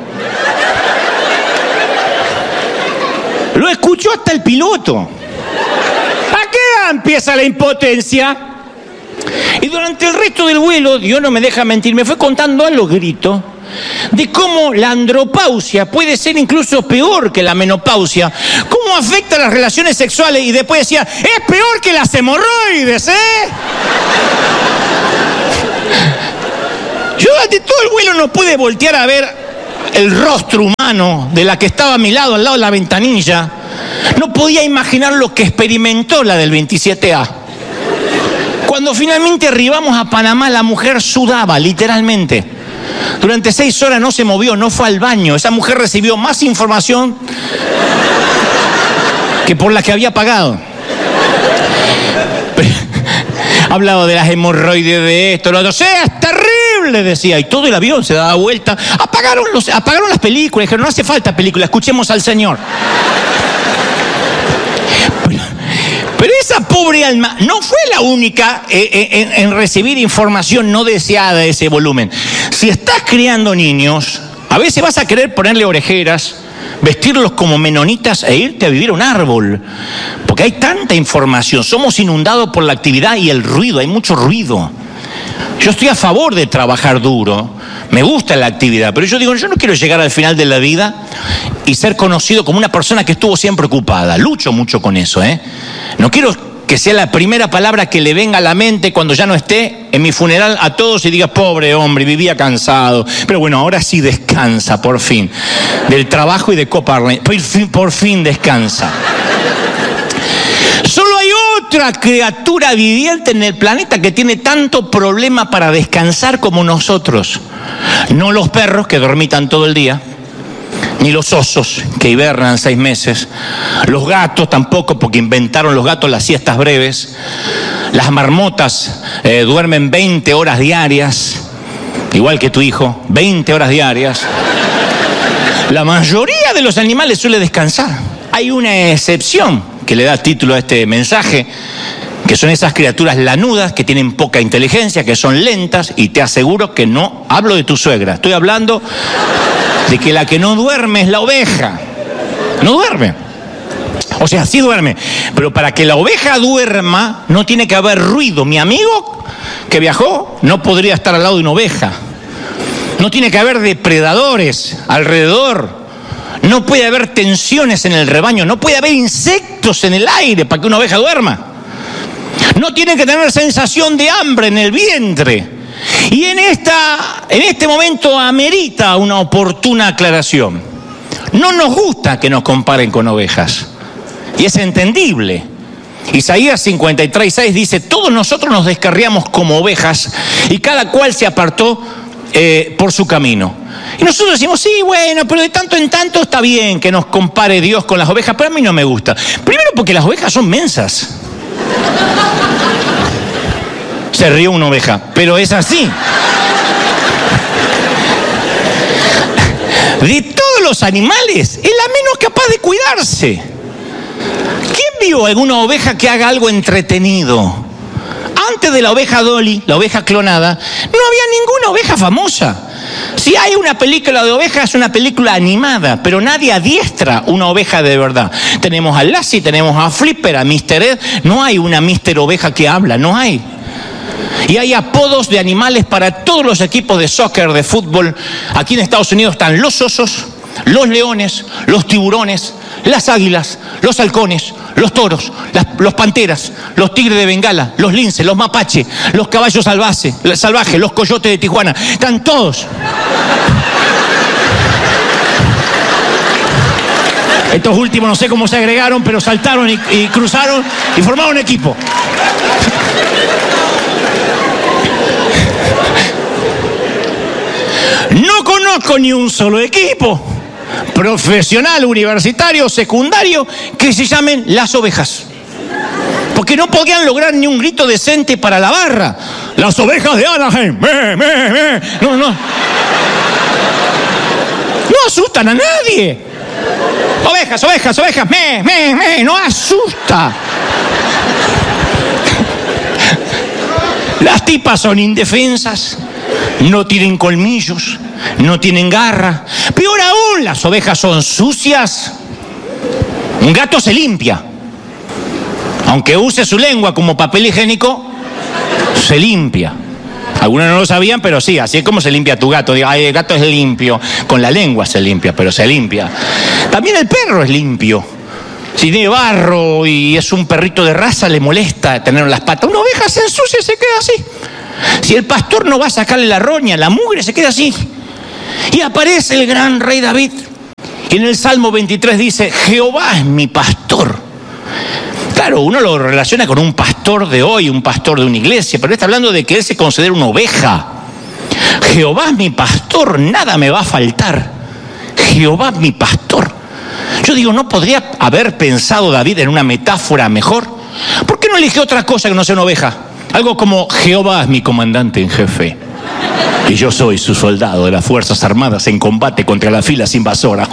[SPEAKER 2] Lo escuchó hasta el piloto. ¿A qué empieza la impotencia. Y durante el resto del vuelo, Dios no me deja mentir, me fue contando a los gritos de cómo la andropausia puede ser incluso peor que la menopausia, cómo afecta las relaciones sexuales, y después decía, es peor que las hemorroides, ¿eh? Yo durante todo el vuelo no pude voltear a ver el rostro humano de la que estaba a mi lado, al lado de la ventanilla. No podía imaginar lo que experimentó la del veintisiete A. Cuando finalmente arribamos a Panamá, la mujer sudaba, literalmente. Durante seis horas no se movió, no fue al baño. Esa mujer recibió más información que por la que había pagado. Hablaba de las hemorroides, de esto, lo otro. ¡Sí, es terrible!, decía. Y todo el avión se daba vuelta. Apagaron, los, apagaron las películas. Dijeron, no hace falta película, escuchemos al Señor. Pero, pero esa pobre alma no fue la única eh, en, en recibir información no deseada de ese volumen. Si estás criando niños, a veces vas a querer ponerle orejeras, vestirlos como menonitas e irte a vivir a un árbol, porque hay tanta información. Somos inundados por la actividad y el ruido, hay mucho ruido. Yo estoy a favor de trabajar duro, me gusta la actividad, pero yo digo, yo no quiero llegar al final de la vida y ser conocido como una persona que estuvo siempre ocupada. Lucho mucho con eso, ¿eh? No quiero que sea la primera palabra que le venga a la mente cuando ya no esté en mi funeral a todos y diga, pobre hombre, vivía cansado. Pero bueno, ahora sí descansa, por fin. Del trabajo y de Copa Arley. Por fin, por fin descansa. Solo hay otra criatura viviente en el planeta que tiene tanto problema para descansar como nosotros. No los perros que dormitan todo el día, ni los osos que hibernan seis meses, los gatos tampoco, porque inventaron los gatos las siestas breves, las marmotas eh, duermen veinte horas diarias, igual que tu hijo, veinte horas diarias. La mayoría de los animales suele descansar. Hay una excepción que le da título a este mensaje, que son esas criaturas lanudas que tienen poca inteligencia, que son lentas, y te aseguro que no hablo de tu suegra, estoy hablando de que la que no duerme es la oveja. No duerme. O sea, sí duerme, pero para que la oveja duerma no tiene que haber ruido. Mi amigo que viajó no podría estar al lado de una oveja. No tiene que haber depredadores alrededor. No puede haber tensiones en el rebaño. No puede haber insectos en el aire para que una oveja duerma. No tiene que tener sensación de hambre en el vientre. Y en, esta, en este momento amerita una oportuna aclaración. No nos gusta que nos comparen con ovejas. Y es entendible. Isaías cincuenta y tres, seis dice, todos nosotros nos descarriamos como ovejas y cada cual se apartó eh, por su camino. Y nosotros decimos, sí, bueno, pero de tanto en tanto está bien que nos compare Dios con las ovejas, pero a mí no me gusta. Primero porque las ovejas son mensas. Se rió una oveja, pero es así. De todos los animales, es la menos capaz de cuidarse. ¿Quién vio alguna oveja que haga algo entretenido? Antes de la oveja Dolly, la oveja clonada, no había ninguna oveja famosa. Si hay una película de ovejas, es una película animada, pero nadie adiestra una oveja de verdad. Tenemos a Lassie, tenemos a Flipper, a mister Ed. No hay una mister Oveja que habla, no hay. Y hay apodos de animales para todos los equipos de soccer, de fútbol. Aquí en Estados Unidos están los osos, los leones, los tiburones, las águilas, los halcones, los toros, las, los panteras, los tigres de Bengala, los linces, los mapaches, los caballos salvajes, salvajes, los coyotes de Tijuana. Están todos. Estos últimos no sé cómo se agregaron, pero saltaron y, y cruzaron y formaron equipo. No conozco ni un solo equipo profesional, universitario, secundario, que se llamen las ovejas. Porque no podían lograr ni un grito decente para la barra. Las ovejas de Anaheim. Me, me, me. No, no. No asustan a nadie. Ovejas, ovejas, ovejas. Me, me, me. No asusta. Las tipas son indefensas. No tienen colmillos, no tienen garra. Peor aún, las ovejas son sucias. Un gato se limpia. Aunque use su lengua como papel higiénico, se limpia. Algunos no lo sabían, pero sí, así es como se limpia tu gato. Digo, ay, el gato es limpio. Con la lengua se limpia, pero se limpia. También el perro es limpio. Si tiene barro y es un perrito de raza, le molesta tener las patas. Una oveja se ensucia y se queda así. Si el pastor no va a sacarle la roña, la mugre, se queda así. Y aparece el gran rey David. Y en el Salmo veintitrés dice, Jehová es mi pastor. Claro, uno lo relaciona con un pastor de hoy, un pastor de una iglesia, pero está hablando de que él se considera una oveja. Jehová es mi pastor, nada me va a faltar. Jehová es mi pastor. Yo digo, ¿no podría haber pensado David en una metáfora mejor? ¿Por qué no eligió otra cosa que no sea una oveja? Algo como, Jehová es mi comandante en jefe. Y yo soy su soldado de las Fuerzas Armadas en combate contra las filas invasoras.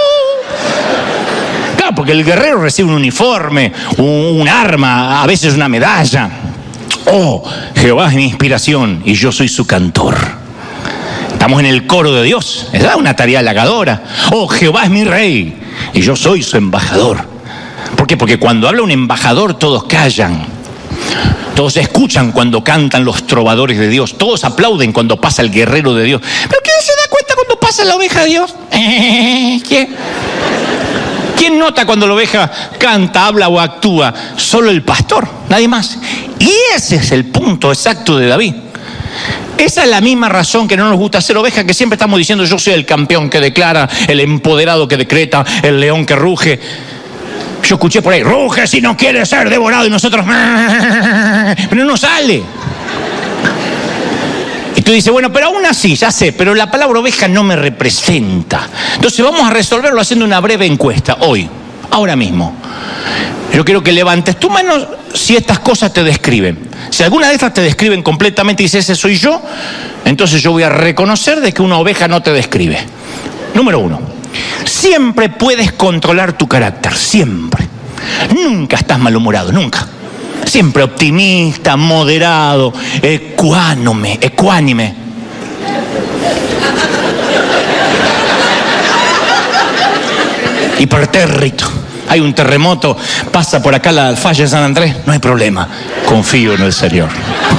[SPEAKER 2] Claro, porque el guerrero recibe un uniforme, un, un arma, a veces una medalla. Oh, Jehová es mi inspiración y yo soy su cantor. Estamos en el coro de Dios, es una tarea halagadora. Oh, Jehová es mi rey y yo soy su embajador. ¿Por qué? Porque cuando habla un embajador todos callan. Todos escuchan cuando cantan los trovadores de Dios. Todos aplauden cuando pasa el guerrero de Dios. ¿Pero quién se da cuenta cuando pasa la oveja de Dios? ¿Quién? ¿Quién nota cuando la oveja canta, habla o actúa? Solo el pastor, nadie más. Y ese es el punto exacto de David. Esa es la misma razón que no nos gusta ser oveja, que siempre estamos diciendo yo soy el campeón que declara, el empoderado que decreta, el león que ruge. Yo escuché por ahí, ruge si no quiere ser devorado, y nosotros, pero no sale. Y tú dices, bueno, pero aún así, ya sé, pero la palabra oveja no me representa. Entonces vamos a resolverlo haciendo una breve encuesta, hoy, ahora mismo. Yo quiero que levantes tu mano si estas cosas te describen. Si alguna de estas te describen completamente y dices, ese soy yo, entonces yo voy a reconocer de que una oveja no te describe. Número uno. Siempre puedes controlar tu carácter, siempre. Nunca estás malhumorado, nunca. Siempre optimista, moderado, ecuánime, ecuánime. Hipertérrito. Hay un terremoto, pasa por acá la falla de San Andrés, no hay problema. Confío en el Señor.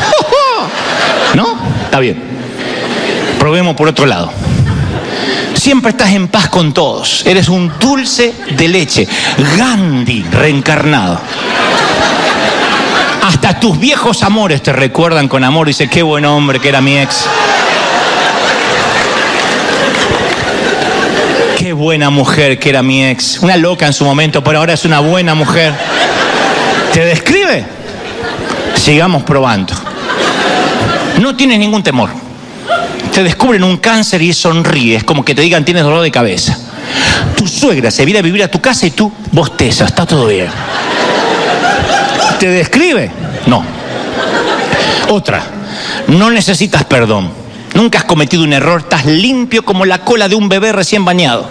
[SPEAKER 2] ¿No? Está bien. Probemos por otro lado. Siempre estás en paz con todos. Eres un dulce de leche. Gandhi reencarnado. Hasta tus viejos amores te recuerdan con amor. Dice, qué buen hombre que era mi ex. Qué buena mujer que era mi ex. Una loca en su momento, pero ahora es una buena mujer. ¿Te describe? Sigamos probando. No tienes ningún temor. Te descubren un cáncer y sonríes, como que te digan tienes dolor de cabeza. Tu suegra se viene a vivir a tu casa y tú bostezas, está todo bien. ¿Te describe? No. Otra, no necesitas perdón. Nunca has cometido un error, estás limpio como la cola de un bebé recién bañado.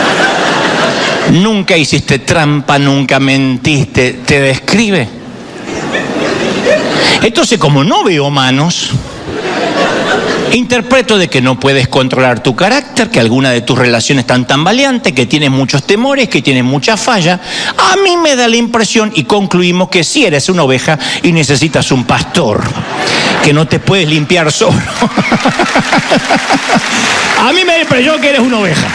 [SPEAKER 2] Nunca hiciste trampa, nunca mentiste. ¿Te describe? Entonces, como no veo manos, interpreto de que no puedes controlar tu carácter, que alguna de tus relaciones están tambaleantes, que tienes muchos temores, que tienes muchas fallas. A mí me da la impresión y concluimos que sí eres una oveja y necesitas un pastor, que no te puedes limpiar solo. A mí me da la impresión que eres una oveja.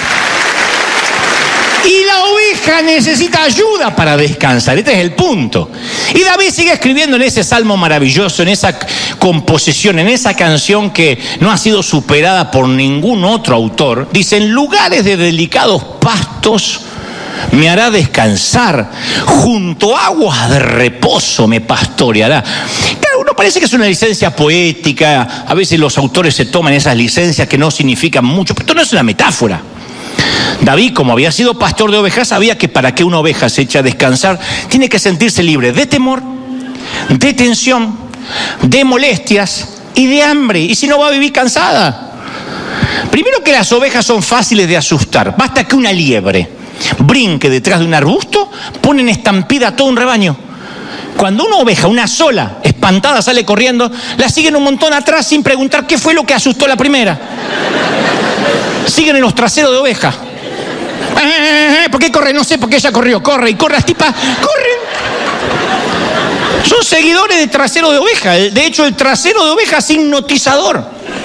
[SPEAKER 2] Y la oveja necesita ayuda para descansar. Este es el punto. Y David sigue escribiendo en ese salmo maravilloso, en esa composición, en esa canción que no ha sido superada por ningún otro autor. Dice, en lugares de delicados pastos me hará descansar, junto a aguas de reposo me pastoreará. Claro, uno parece que es una licencia poética. A veces los autores se toman esas licencias que no significan mucho, pero esto no es una metáfora. David, como había sido pastor de ovejas, sabía que para que una oveja se eche a descansar, tiene que sentirse libre de temor, de tensión, de molestias y de hambre. Y si no, va a vivir cansada. Primero, que las ovejas son fáciles de asustar. Basta que una liebre brinque detrás de un arbusto, ponen estampida a todo un rebaño. Cuando una oveja, una sola, espantada, sale corriendo, la siguen un montón atrás sin preguntar qué fue lo que asustó la primera. Siguen en los traseros de oveja. ¿Por qué corre? No sé, porque ella corrió. Corre y corre, las tipas corren. Son seguidores de trasero de oveja. De hecho, el trasero de oveja es hipnotizador.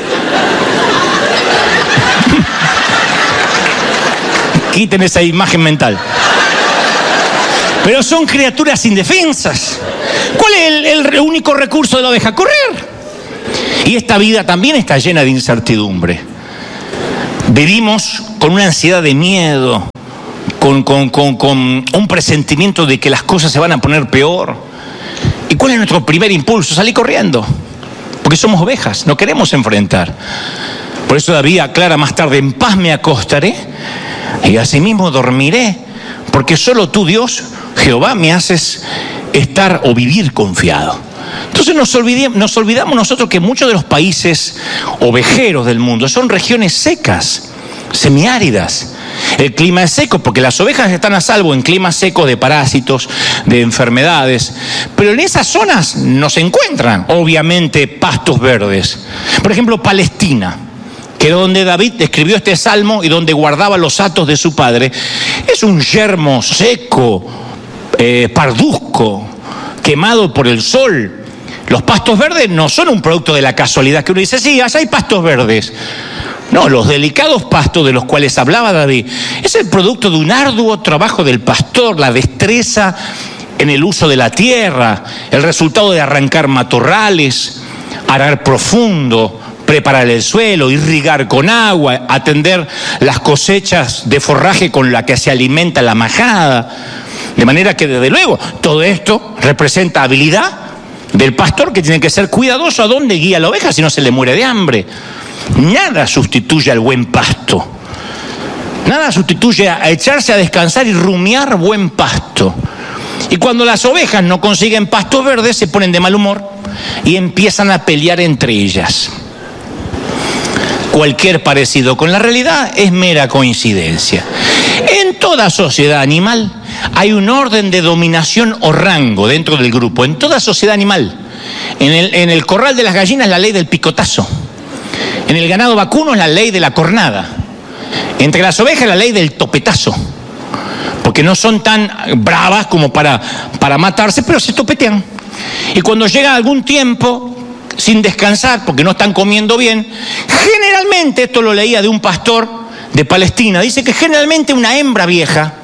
[SPEAKER 2] Quiten esa imagen mental. Pero son criaturas indefensas. ¿Cuál es el, el único recurso de la oveja? Correr. Y esta vida también está llena de incertidumbre. Vivimos con una ansiedad de miedo, con, con, con, con un presentimiento de que las cosas se van a poner peor. ¿Y cuál es nuestro primer impulso? Salir corriendo. Porque somos ovejas, no queremos enfrentar. Por eso David aclara más tarde: en paz me acostaré y asimismo dormiré, porque solo tú, Dios, Jehová, me haces estar o vivir confiado. Entonces nos olvidamos, nos olvidamos nosotros que muchos de los países ovejeros del mundo son regiones secas, semiáridas. El clima es seco porque las ovejas están a salvo en climas secos de parásitos, de enfermedades. Pero en esas zonas no se encuentran, obviamente, pastos verdes. Por ejemplo, Palestina, que es donde David escribió este salmo y donde guardaba los hatos de su padre, es un yermo seco, eh, parduzco, quemado por el sol. Los pastos verdes no son un producto de la casualidad que uno dice, sí, allá hay pastos verdes. No, los delicados pastos de los cuales hablaba David es el producto de un arduo trabajo del pastor, la destreza en el uso de la tierra, el resultado de arrancar matorrales, arar profundo, preparar el suelo, irrigar con agua, atender las cosechas de forraje con la que se alimenta la majada. De manera que, desde luego, todo esto representa habilidad del pastor, que tiene que ser cuidadoso a dónde guía la oveja si no se le muere de hambre. Nada sustituye al buen pasto. Nada sustituye a echarse a descansar y rumiar buen pasto. Y cuando las ovejas no consiguen pastos verdes, se ponen de mal humor y empiezan a pelear entre ellas. Cualquier parecido con la realidad es mera coincidencia. En toda sociedad animal hay un orden de dominación o rango dentro del grupo. En toda sociedad animal. En el, en el corral de las gallinas, la ley del picotazo. En el ganado vacuno es la ley de la cornada. Entre las ovejas, la ley del topetazo. Porque no son tan bravas como para, para matarse, pero se topetean. Y cuando llega algún tiempo sin descansar, porque no están comiendo bien, generalmente, esto lo leía de un pastor de Palestina, dice que generalmente una hembra vieja,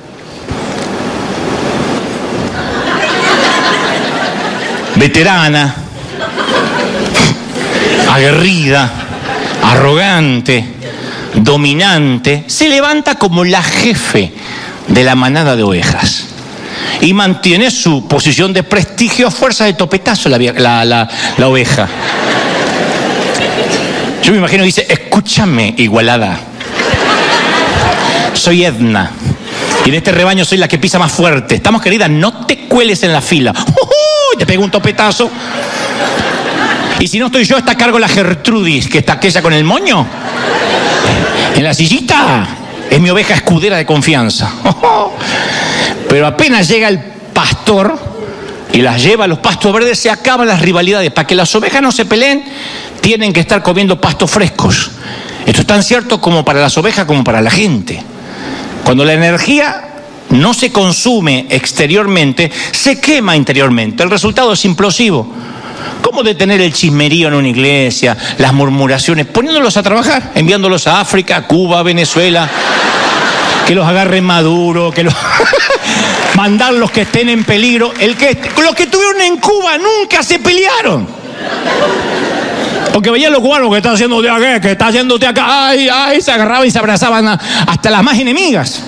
[SPEAKER 2] veterana, aguerrida, arrogante, dominante, se levanta como la jefe de la manada de ovejas y mantiene su posición de prestigio a fuerza de topetazo la, la, la, la oveja. Yo me imagino que dice, escúchame, igualada, soy Edna y de este rebaño soy la que pisa más fuerte. Estamos, querida, no te cueles en la fila. ¡Uh! Te pego un topetazo. Y si no estoy yo, está a cargo la Gertrudis, que está aquella con el moño en la sillita. Es mi oveja escudera de confianza. Pero apenas llega el pastor y las lleva a los pastos verdes, se acaban las rivalidades. Para que las ovejas no se peleen, tienen que estar comiendo pastos frescos. Esto es tan cierto como para las ovejas como para la gente. Cuando la energía no se consume exteriormente, se quema interiormente. El resultado es implosivo. ¿Cómo detener el chismerío en una iglesia, las murmuraciones? Poniéndolos a trabajar, enviándolos a África, Cuba, Venezuela, que los agarre Maduro, que los mandar los que estén en peligro. El que, los que estuvieron en Cuba nunca se pelearon. Porque veían los cubanos que están haciendo de acá, que está haciendo de acá, ay, ay, se agarraban y se abrazaban a, hasta las más enemigas.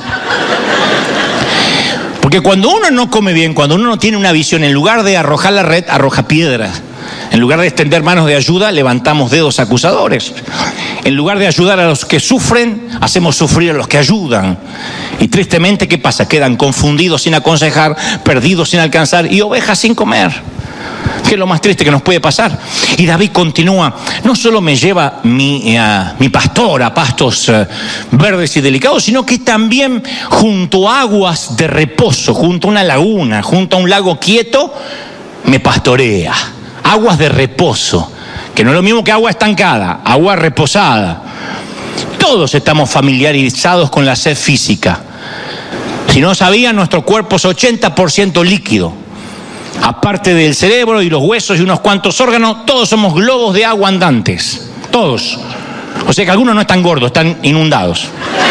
[SPEAKER 2] Porque cuando uno no come bien, cuando uno no tiene una visión, en lugar de arrojar la red, arroja piedras. En lugar de extender manos de ayuda, levantamos dedos acusadores. En lugar de ayudar a los que sufren, hacemos sufrir a los que ayudan. Y tristemente, ¿qué pasa? Quedan confundidos sin aconsejar, perdidos sin alcanzar y ovejas sin comer. Que es lo más triste que nos puede pasar. Y David continúa, no solo me lleva mi, uh, mi pastor a pastos uh, verdes y delicados, sino que también junto a aguas de reposo, junto a una laguna, junto a un lago quieto, me pastorea. Aguas de reposo, que no es lo mismo que agua estancada, agua reposada. Todos estamos familiarizados con la sed física. Si no sabían, nuestro cuerpo es ochenta por ciento líquido. aparte del cerebro y los huesos y unos cuantos órganos, todos somos globos de agua andantes. Todos. O sea que algunos no están gordos, están inundados.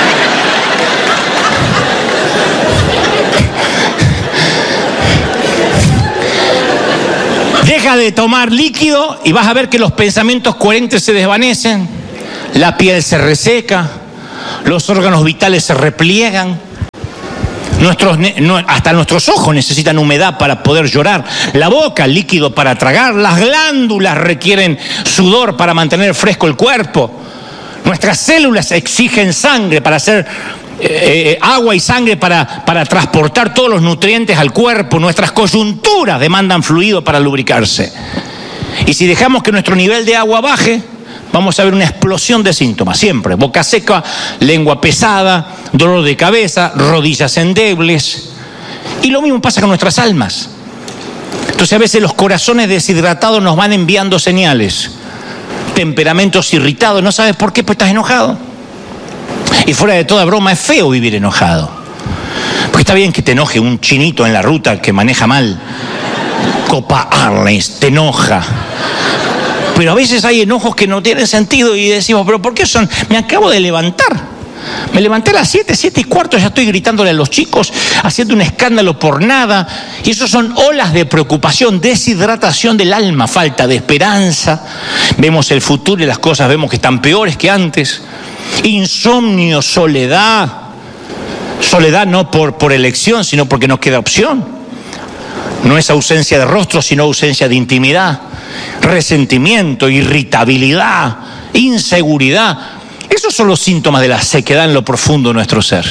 [SPEAKER 2] Deja de tomar líquido y vas a ver que los pensamientos coherentes se desvanecen, la piel se reseca, los órganos vitales se repliegan, nuestros, hasta nuestros ojos necesitan humedad para poder llorar, la boca líquido para tragar, las glándulas requieren sudor para mantener fresco el cuerpo, nuestras células exigen sangre para hacer eh, agua y sangre para, para transportar todos los nutrientes al cuerpo, nuestras coyunturas demandan fluido para lubricarse. Y si dejamos que nuestro nivel de agua baje, vamos a ver una explosión de síntomas, siempre. Boca seca, lengua pesada, dolor de cabeza, rodillas endebles. Y lo mismo pasa con nuestras almas. Entonces a veces los corazones deshidratados nos van enviando señales. Temperamentos irritados, no sabes por qué, pues estás enojado. Y fuera de toda broma, es feo vivir enojado. Porque está bien que te enoje un chinito en la ruta que maneja mal. Copa Arles, te enoja. Pero a veces hay enojos que no tienen sentido y decimos, ¿pero por qué son? Me acabo de levantar. Me levanté a las siete, siete y cuarto, ya estoy gritándole a los chicos, haciendo un escándalo por nada. Y eso son olas de preocupación, deshidratación del alma, falta de esperanza. Vemos el futuro y las cosas vemos que están peores que antes. Insomnio, soledad. Soledad no por, por elección, sino porque no queda opción. No es ausencia de rostro, sino ausencia de intimidad. Resentimiento, irritabilidad, inseguridad. Esos son los síntomas de la sequedad en lo profundo de nuestro ser.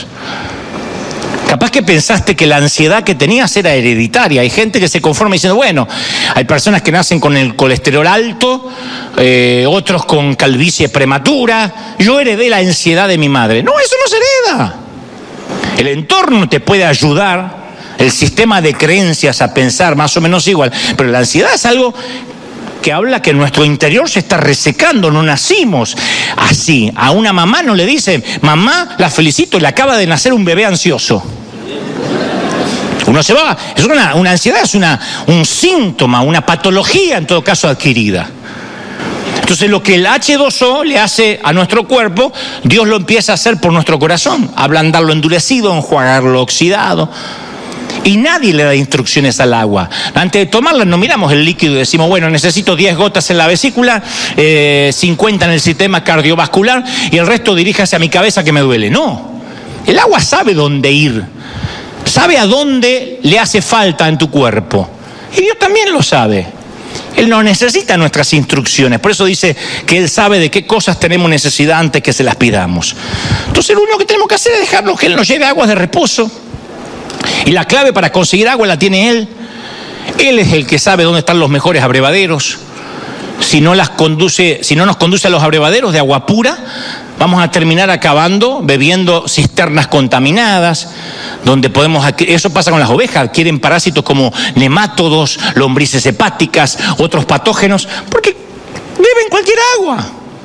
[SPEAKER 2] Capaz que pensaste que la ansiedad que tenías era hereditaria. Hay gente que se conforma diciendo, bueno, hay personas que nacen con el colesterol alto, eh, otros con calvicie prematura. Yo heredé la ansiedad de mi madre. No, eso no se hereda. El entorno te puede ayudar, el sistema de creencias a pensar más o menos igual, pero la ansiedad es algo que habla que nuestro interior se está resecando, no nacimos así. A una mamá no le dice, mamá, la felicito, le acaba de nacer un bebé ansioso. Uno se va, es una, una ansiedad, es una, un síntoma, una patología en todo caso adquirida. Entonces lo que el hache dos o le hace a nuestro cuerpo, Dios lo empieza a hacer por nuestro corazón, ablandarlo endurecido, enjuagarlo oxidado. Y nadie le da instrucciones al agua. Antes de tomarla no miramos el líquido y decimos, bueno, necesito diez gotas en la vesícula, eh, cincuenta en el sistema cardiovascular y el resto diríjase a mi cabeza que me duele. No, el agua sabe dónde ir, sabe a dónde le hace falta en tu cuerpo. Y Dios también lo sabe. Él no necesita nuestras instrucciones, por eso dice que Él sabe de qué cosas tenemos necesidad antes que se las pidamos. Entonces lo único que tenemos que hacer es dejarlo que Él nos lleve aguas de reposo. Y la clave para conseguir agua la tiene Él. Él es el que sabe dónde están los mejores abrevaderos. Si no las conduce, si no nos conduce a los abrevaderos de agua pura, vamos a terminar acabando bebiendo cisternas contaminadas, donde podemos, eso pasa con las ovejas, adquieren parásitos como nemátodos, lombrices hepáticas, otros patógenos, porque beben cualquier agua.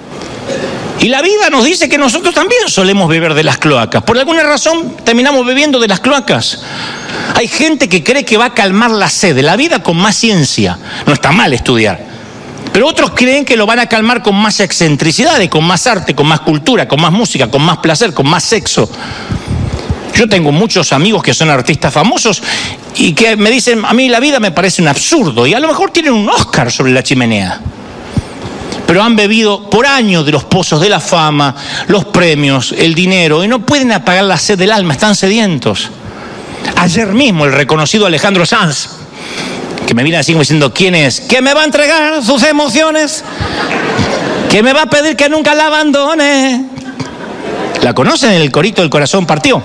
[SPEAKER 2] Y la vida nos dice que nosotros también solemos beber de las cloacas. Por alguna razón terminamos bebiendo de las cloacas. Hay gente que cree que va a calmar la sed de la vida con más ciencia. No está mal estudiar. Pero otros creen que lo van a calmar con más excentricidades, con más arte, con más cultura, con más música, con más placer, con más sexo. Yo tengo muchos amigos que son artistas famosos y que me dicen, a mí la vida me parece un absurdo. Y a lo mejor tienen un Oscar sobre la chimenea. Pero han bebido por años de los pozos de la fama, los premios, el dinero, y no pueden apagar la sed del alma, están sedientos. Ayer mismo el reconocido Alejandro Sanz, que me viene así diciendo, ¿quién es? ¿Que me va a entregar sus emociones? ¿Que me va a pedir que nunca la abandone? ¿La conocen? El corito del corazón partió.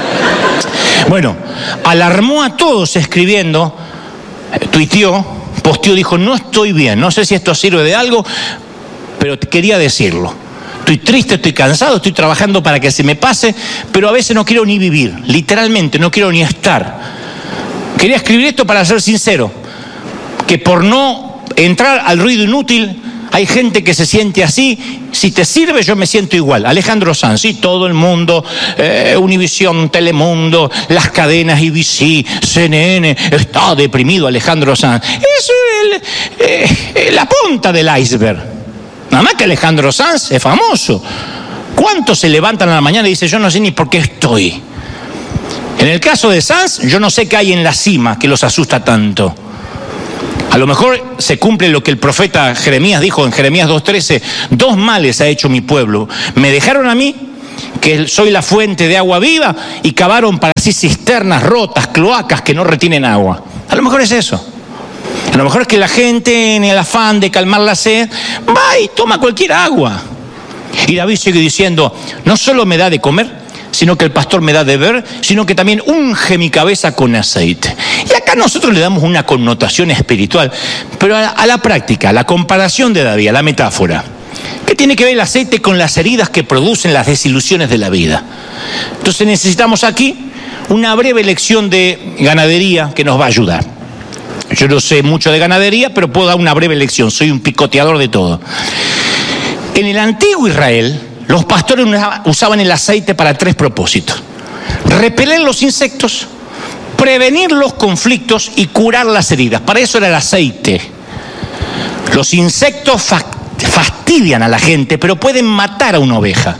[SPEAKER 2] Bueno, alarmó a todos escribiendo, tuiteó, posteó, dijo, no estoy bien, no sé si esto sirve de algo, pero quería decirlo. Estoy triste, estoy cansado, estoy trabajando para que se me pase, pero a veces no quiero ni vivir, literalmente, no quiero ni estar. Quería escribir esto para ser sincero, que por no entrar al ruido inútil, hay gente que se siente así. Si te sirve, yo me siento igual. Alejandro Sanz, sí, todo el mundo, eh, Univisión, Telemundo, las cadenas I B C, C N N, está deprimido Alejandro Sanz. Eso es el, eh, la punta del iceberg. Nada más que Alejandro Sanz es famoso. ¿Cuántos se levantan a la mañana y dicen, yo no sé ni por qué estoy? En el caso de Sanz, yo no sé qué hay en la cima que los asusta tanto. A lo mejor se cumple lo que el profeta Jeremías dijo en Jeremías dos trece, dos males ha hecho mi pueblo. Me dejaron a mí, que soy la fuente de agua viva, y cavaron para sí cisternas rotas, cloacas que no retienen agua. A lo mejor es eso. A lo mejor es que la gente, en el afán de calmar la sed, va y toma cualquier agua. Y David sigue diciendo, no solo me da de comer, sino que el pastor me da de beber, sino que también unge mi cabeza con aceite. Y acá nosotros le damos una connotación espiritual, pero a, a la práctica, a la comparación de David, a la metáfora. ¿Qué tiene que ver el aceite con las heridas que producen las desilusiones de la vida? Entonces necesitamos aquí una breve lección de ganadería que nos va a ayudar. Yo no sé mucho de ganadería, pero puedo dar una breve lección, soy un picoteador de todo. En el antiguo Israel, los pastores usaban el aceite para tres propósitos: repeler los insectos, prevenir los conflictos y curar las heridas. Para eso era el aceite. Los insectos fastidian a la gente, pero pueden matar a una oveja.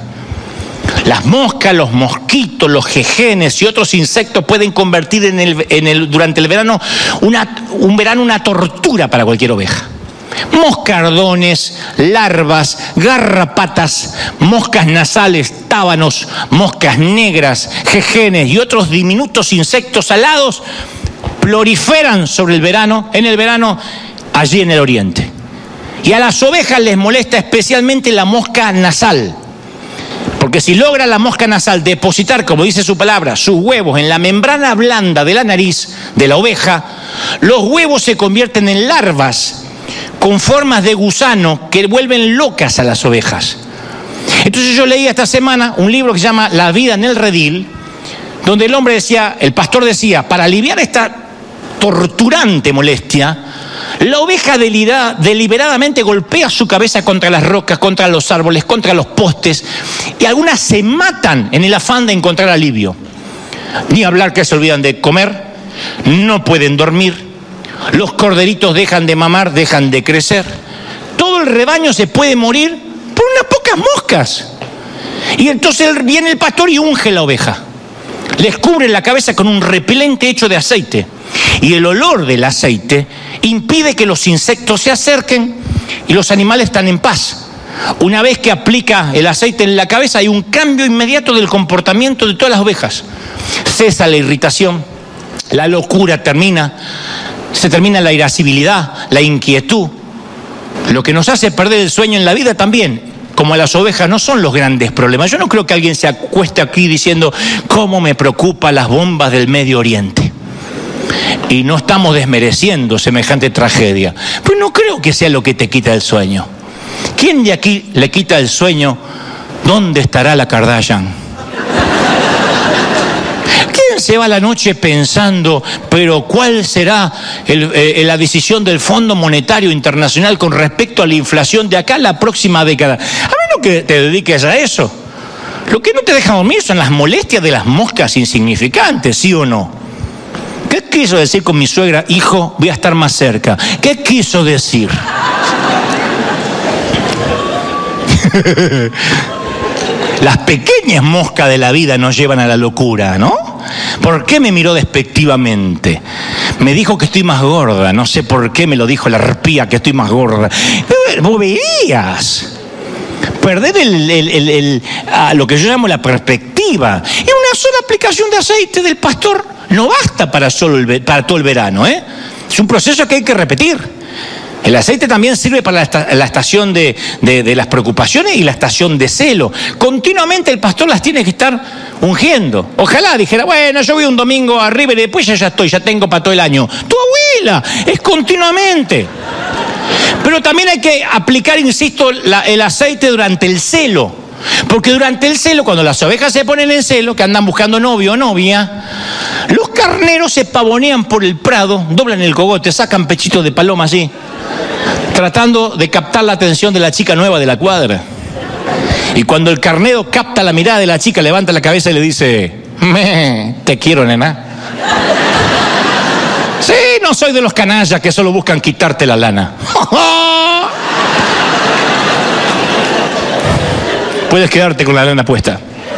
[SPEAKER 2] Las moscas, los mosquitos, los jejenes y otros insectos pueden convertir en el, en el, durante el verano una, un verano una tortura para cualquier oveja. Moscardones, larvas, garrapatas, moscas nasales, tábanos, moscas negras, jejenes y otros diminutos insectos alados proliferan sobre el verano, en el verano, allí en el oriente. Y a las ovejas les molesta especialmente la mosca nasal, porque si logra la mosca nasal depositar, como dice su palabra, sus huevos en la membrana blanda de la nariz de la oveja, los huevos se convierten en larvas con formas de gusano que vuelven locas a las ovejas. Entonces yo leí esta semana un libro que se llama La vida en el redil, donde el hombre decía, el pastor decía, para aliviar esta torturante molestia, la oveja deliberadamente golpea su cabeza contra las rocas, contra los árboles, contra los postes, y algunas se matan en el afán de encontrar alivio. Ni hablar que se olvidan de comer, no pueden dormir, los corderitos dejan de mamar, dejan de crecer. Todo el rebaño se puede morir por unas pocas moscas. Y entonces viene el pastor y unge la oveja. Les cubre la cabeza con un repelente hecho de aceite. Y el olor del aceite impide que los insectos se acerquen y los animales están en paz. Una vez que aplica el aceite en la cabeza, hay un cambio inmediato del comportamiento de todas las ovejas. Cesa la irritación, la locura termina. Se termina la irascibilidad, la inquietud. Lo que nos hace perder el sueño en la vida también, como a las ovejas, no son los grandes problemas. Yo no creo que alguien se acueste aquí diciendo, ¿cómo me preocupan las bombas del Medio Oriente? Y no estamos desmereciendo semejante tragedia. Pero no creo que sea lo que te quita el sueño. ¿Quién de aquí le quita el sueño? ¿Dónde estará la Kardashian? Se va la noche pensando, pero ¿cuál será el, eh, la decisión del Fondo Monetario Internacional con respecto a la inflación de acá a la próxima década? A menos que te dediques a eso. Lo que no te deja dormir son las molestias de las moscas insignificantes, ¿sí o no? ¿Qué quiso decir con mi suegra? Hijo, voy a estar más cerca. ¿Qué quiso decir? Las pequeñas moscas de la vida nos llevan a la locura, ¿no? ¿Por qué me miró despectivamente? Me dijo que estoy más gorda, no sé por qué me lo dijo la arpía que estoy más gorda. Vos veías. Perder el, el, el, el, a lo que yo llamo la perspectiva. Y una sola aplicación de aceite del pastor no basta para, solo el, para todo el verano, ¿eh? Es un proceso que hay que repetir. El aceite también sirve para la, esta, la estación de, de, de las preocupaciones y la estación de celo. Continuamente el pastor las tiene que estar ungiendo. Ojalá dijera, bueno, yo voy un domingo arriba y después ya, ya estoy, ya tengo para todo el año. Tu abuela, es continuamente. Pero también hay que aplicar, insisto, la, el aceite durante el celo. Porque durante el celo, cuando las ovejas se ponen en celo, que andan buscando novio o novia, los carneros se pavonean por el prado, doblan el cogote, sacan pechitos de paloma así. tratando de captar la atención de la chica nueva de la cuadra. Y cuando el carnero capta la mirada de la chica, levanta la cabeza y le dice: "Me, te quiero, nena". Sí, no soy de los canallas que solo buscan quitarte la lana. Puedes quedarte con la lana puesta.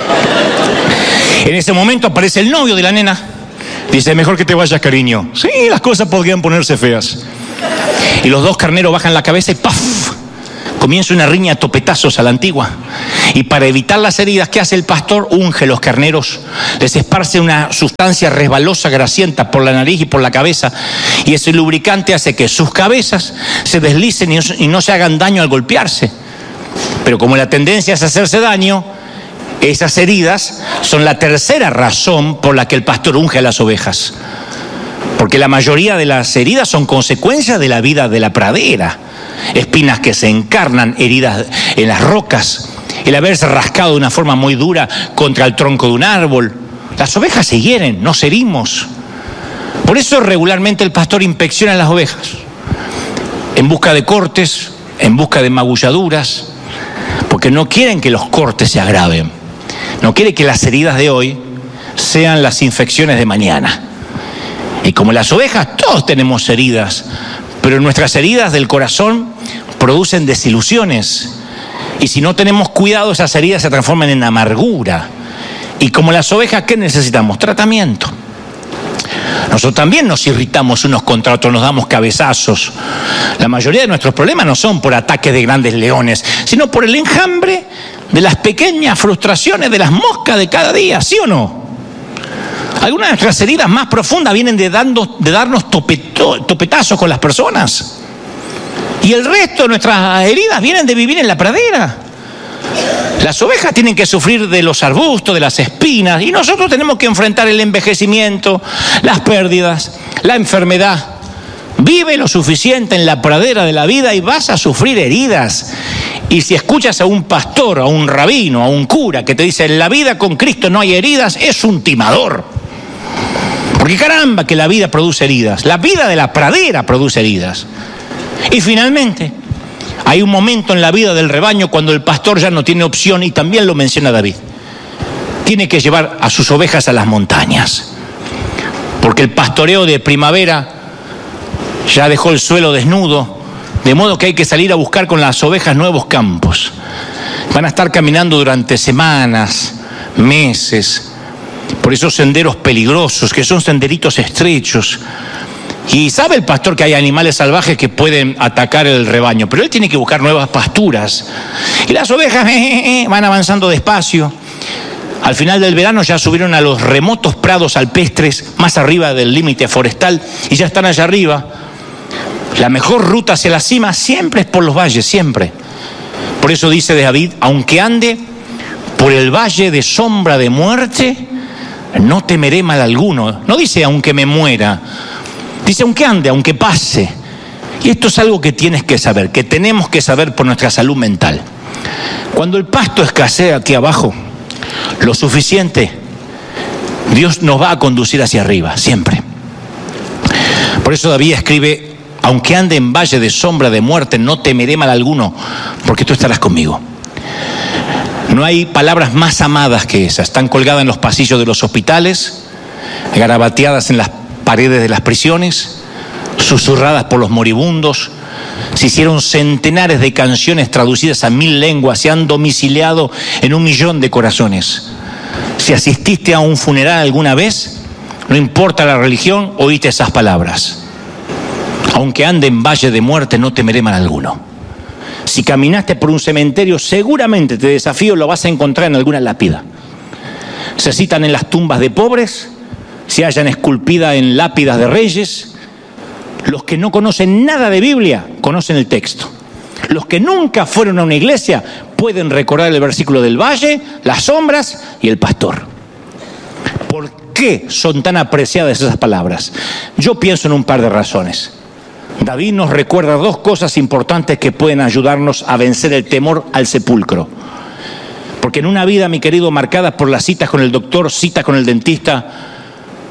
[SPEAKER 2] En ese momento aparece el novio de la nena. Dice: "Mejor que te vayas, cariño. Sí, las cosas podrían ponerse feas". Y los dos carneros bajan la cabeza y ¡paf! Comienza una riña a topetazos a la antigua. Y para evitar las heridas, ¿qué hace el pastor? Unge los carneros, les esparce una sustancia resbalosa, grasienta por la nariz y por la cabeza. Y ese lubricante hace que sus cabezas se deslicen y no se hagan daño al golpearse. Pero como la tendencia es hacerse daño, esas heridas son la tercera razón por la que el pastor unge a las ovejas. Porque la mayoría de las heridas son consecuencias de la vida de la pradera. Espinas que se encarnan, heridas en las rocas, el haberse rascado de una forma muy dura contra el tronco de un árbol. Las ovejas se hieren, nos herimos. Por eso regularmente el pastor inspecciona a las ovejas, en busca de cortes, en busca de magulladuras, porque no quieren que los cortes se agraven. No quiere que las heridas de hoy sean las infecciones de mañana. Y como las ovejas, todos tenemos heridas, pero nuestras heridas del corazón producen desilusiones. Y si no tenemos cuidado, esas heridas se transforman en amargura. Y como las ovejas, ¿qué necesitamos? Tratamiento. Nosotros también nos irritamos unos contra otros, nos damos cabezazos. La mayoría de nuestros problemas no son por ataques de grandes leones, sino por el enjambre de las pequeñas frustraciones de las moscas de cada día, ¿sí o no? Algunas de nuestras heridas más profundas vienen de, dando, de darnos topeto, topetazos con las personas. Y el resto de nuestras heridas vienen de vivir en la pradera. Las ovejas tienen que sufrir de los arbustos, de las espinas, y nosotros tenemos que enfrentar el envejecimiento, las pérdidas, la enfermedad. Vive lo suficiente en la pradera de la vida y vas a sufrir heridas. Y si escuchas a un pastor, a un rabino, a un cura que te dice: "En la vida con Cristo no hay heridas", es un timador. Porque caramba que la vida produce heridas. La vida de la pradera produce heridas. Y finalmente, hay un momento en la vida del rebaño cuando el pastor ya no tiene opción, y también lo menciona David. Tiene que llevar a sus ovejas a las montañas. Porque el pastoreo de primavera ya dejó el suelo desnudo, de modo que hay que salir a buscar con las ovejas nuevos campos. Van a estar caminando durante semanas, meses, por esos senderos peligrosos, que son senderitos estrechos. Y sabe el pastor que hay animales salvajes que pueden atacar el rebaño, pero él tiene que buscar nuevas pasturas. Y las ovejas eh, eh, eh, van avanzando despacio. Al final del verano ya subieron a los remotos prados alpestres, más arriba del límite forestal, y ya están allá arriba. La mejor ruta hacia la cima siempre es por los valles, siempre. Por eso dice David: aunque ande por el valle de sombra de muerte, no temeré mal alguno. No dice aunque me muera, dice aunque ande, aunque pase. Y esto es algo que tienes que saber, que tenemos que saber por nuestra salud mental. Cuando el pasto escasea aquí abajo lo suficiente, Dios nos va a conducir hacia arriba, siempre. Por eso David escribe: aunque ande en valle de sombra de muerte, no temeré mal alguno, porque tú estarás conmigo. No hay palabras más amadas que esas. Están colgadas en los pasillos de los hospitales, garabateadas en las paredes de las prisiones, susurradas por los moribundos. Se hicieron centenares de canciones traducidas a mil lenguas, se han domiciliado en un millón de corazones. Si asististe a un funeral alguna vez, no importa la religión, oíste esas palabras. Aunque ande en valle de muerte, no temeré mal alguno. Si caminaste por un cementerio, seguramente, te desafío, lo vas a encontrar en alguna lápida. Se citan en las tumbas de pobres, se hallan esculpidas en lápidas de reyes. Los que no conocen nada de Biblia conocen el texto. Los que nunca fueron a una iglesia pueden recordar el versículo del valle, las sombras y el pastor. ¿Por qué son tan apreciadas esas palabras? Yo pienso en un par de razones. David nos recuerda dos cosas importantes que pueden ayudarnos a vencer el temor al sepulcro. Porque en una vida, mi querido, marcada por las citas con el doctor, citas con el dentista,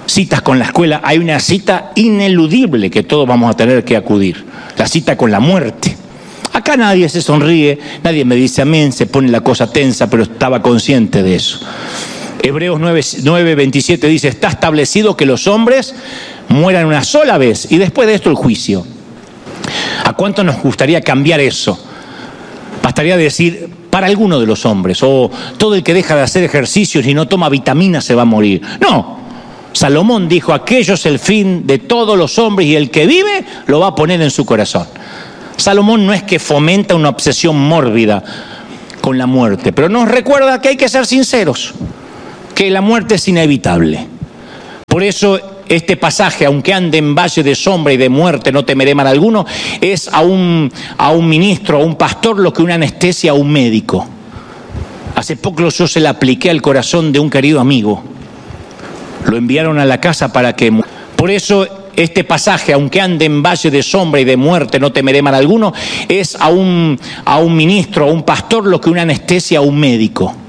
[SPEAKER 2] citas con la escuela, hay una cita ineludible que todos vamos a tener que acudir, la cita con la muerte. Acá nadie se sonríe, nadie me dice amén, se pone la cosa tensa, pero estaba consciente de eso. Hebreos nueve veintisiete dice, está establecido que los hombres mueran una sola vez y después de esto el juicio. ¿A cuánto nos gustaría cambiar eso? Bastaría decir, para alguno de los hombres, o todo el que deja de hacer ejercicios y no toma vitaminas se va a morir. No, Salomón dijo, aquello es el fin de todos los hombres y el que vive lo va a poner en su corazón. Salomón no es que fomenta una obsesión mórbida con la muerte, pero nos recuerda que hay que ser sinceros, que la muerte es inevitable. Por eso este pasaje, aunque ande en valle de sombra y de muerte, no temeré mal alguno, es a un, a un ministro, a un pastor, lo que una anestesia a un médico. Hace poco yo se la apliqué al corazón de un querido amigo. Lo enviaron a la casa para que... Por eso este pasaje, aunque ande en valle de sombra y de muerte, no temeré mal alguno, es a un, a un ministro, a un pastor, lo que una anestesia a un médico.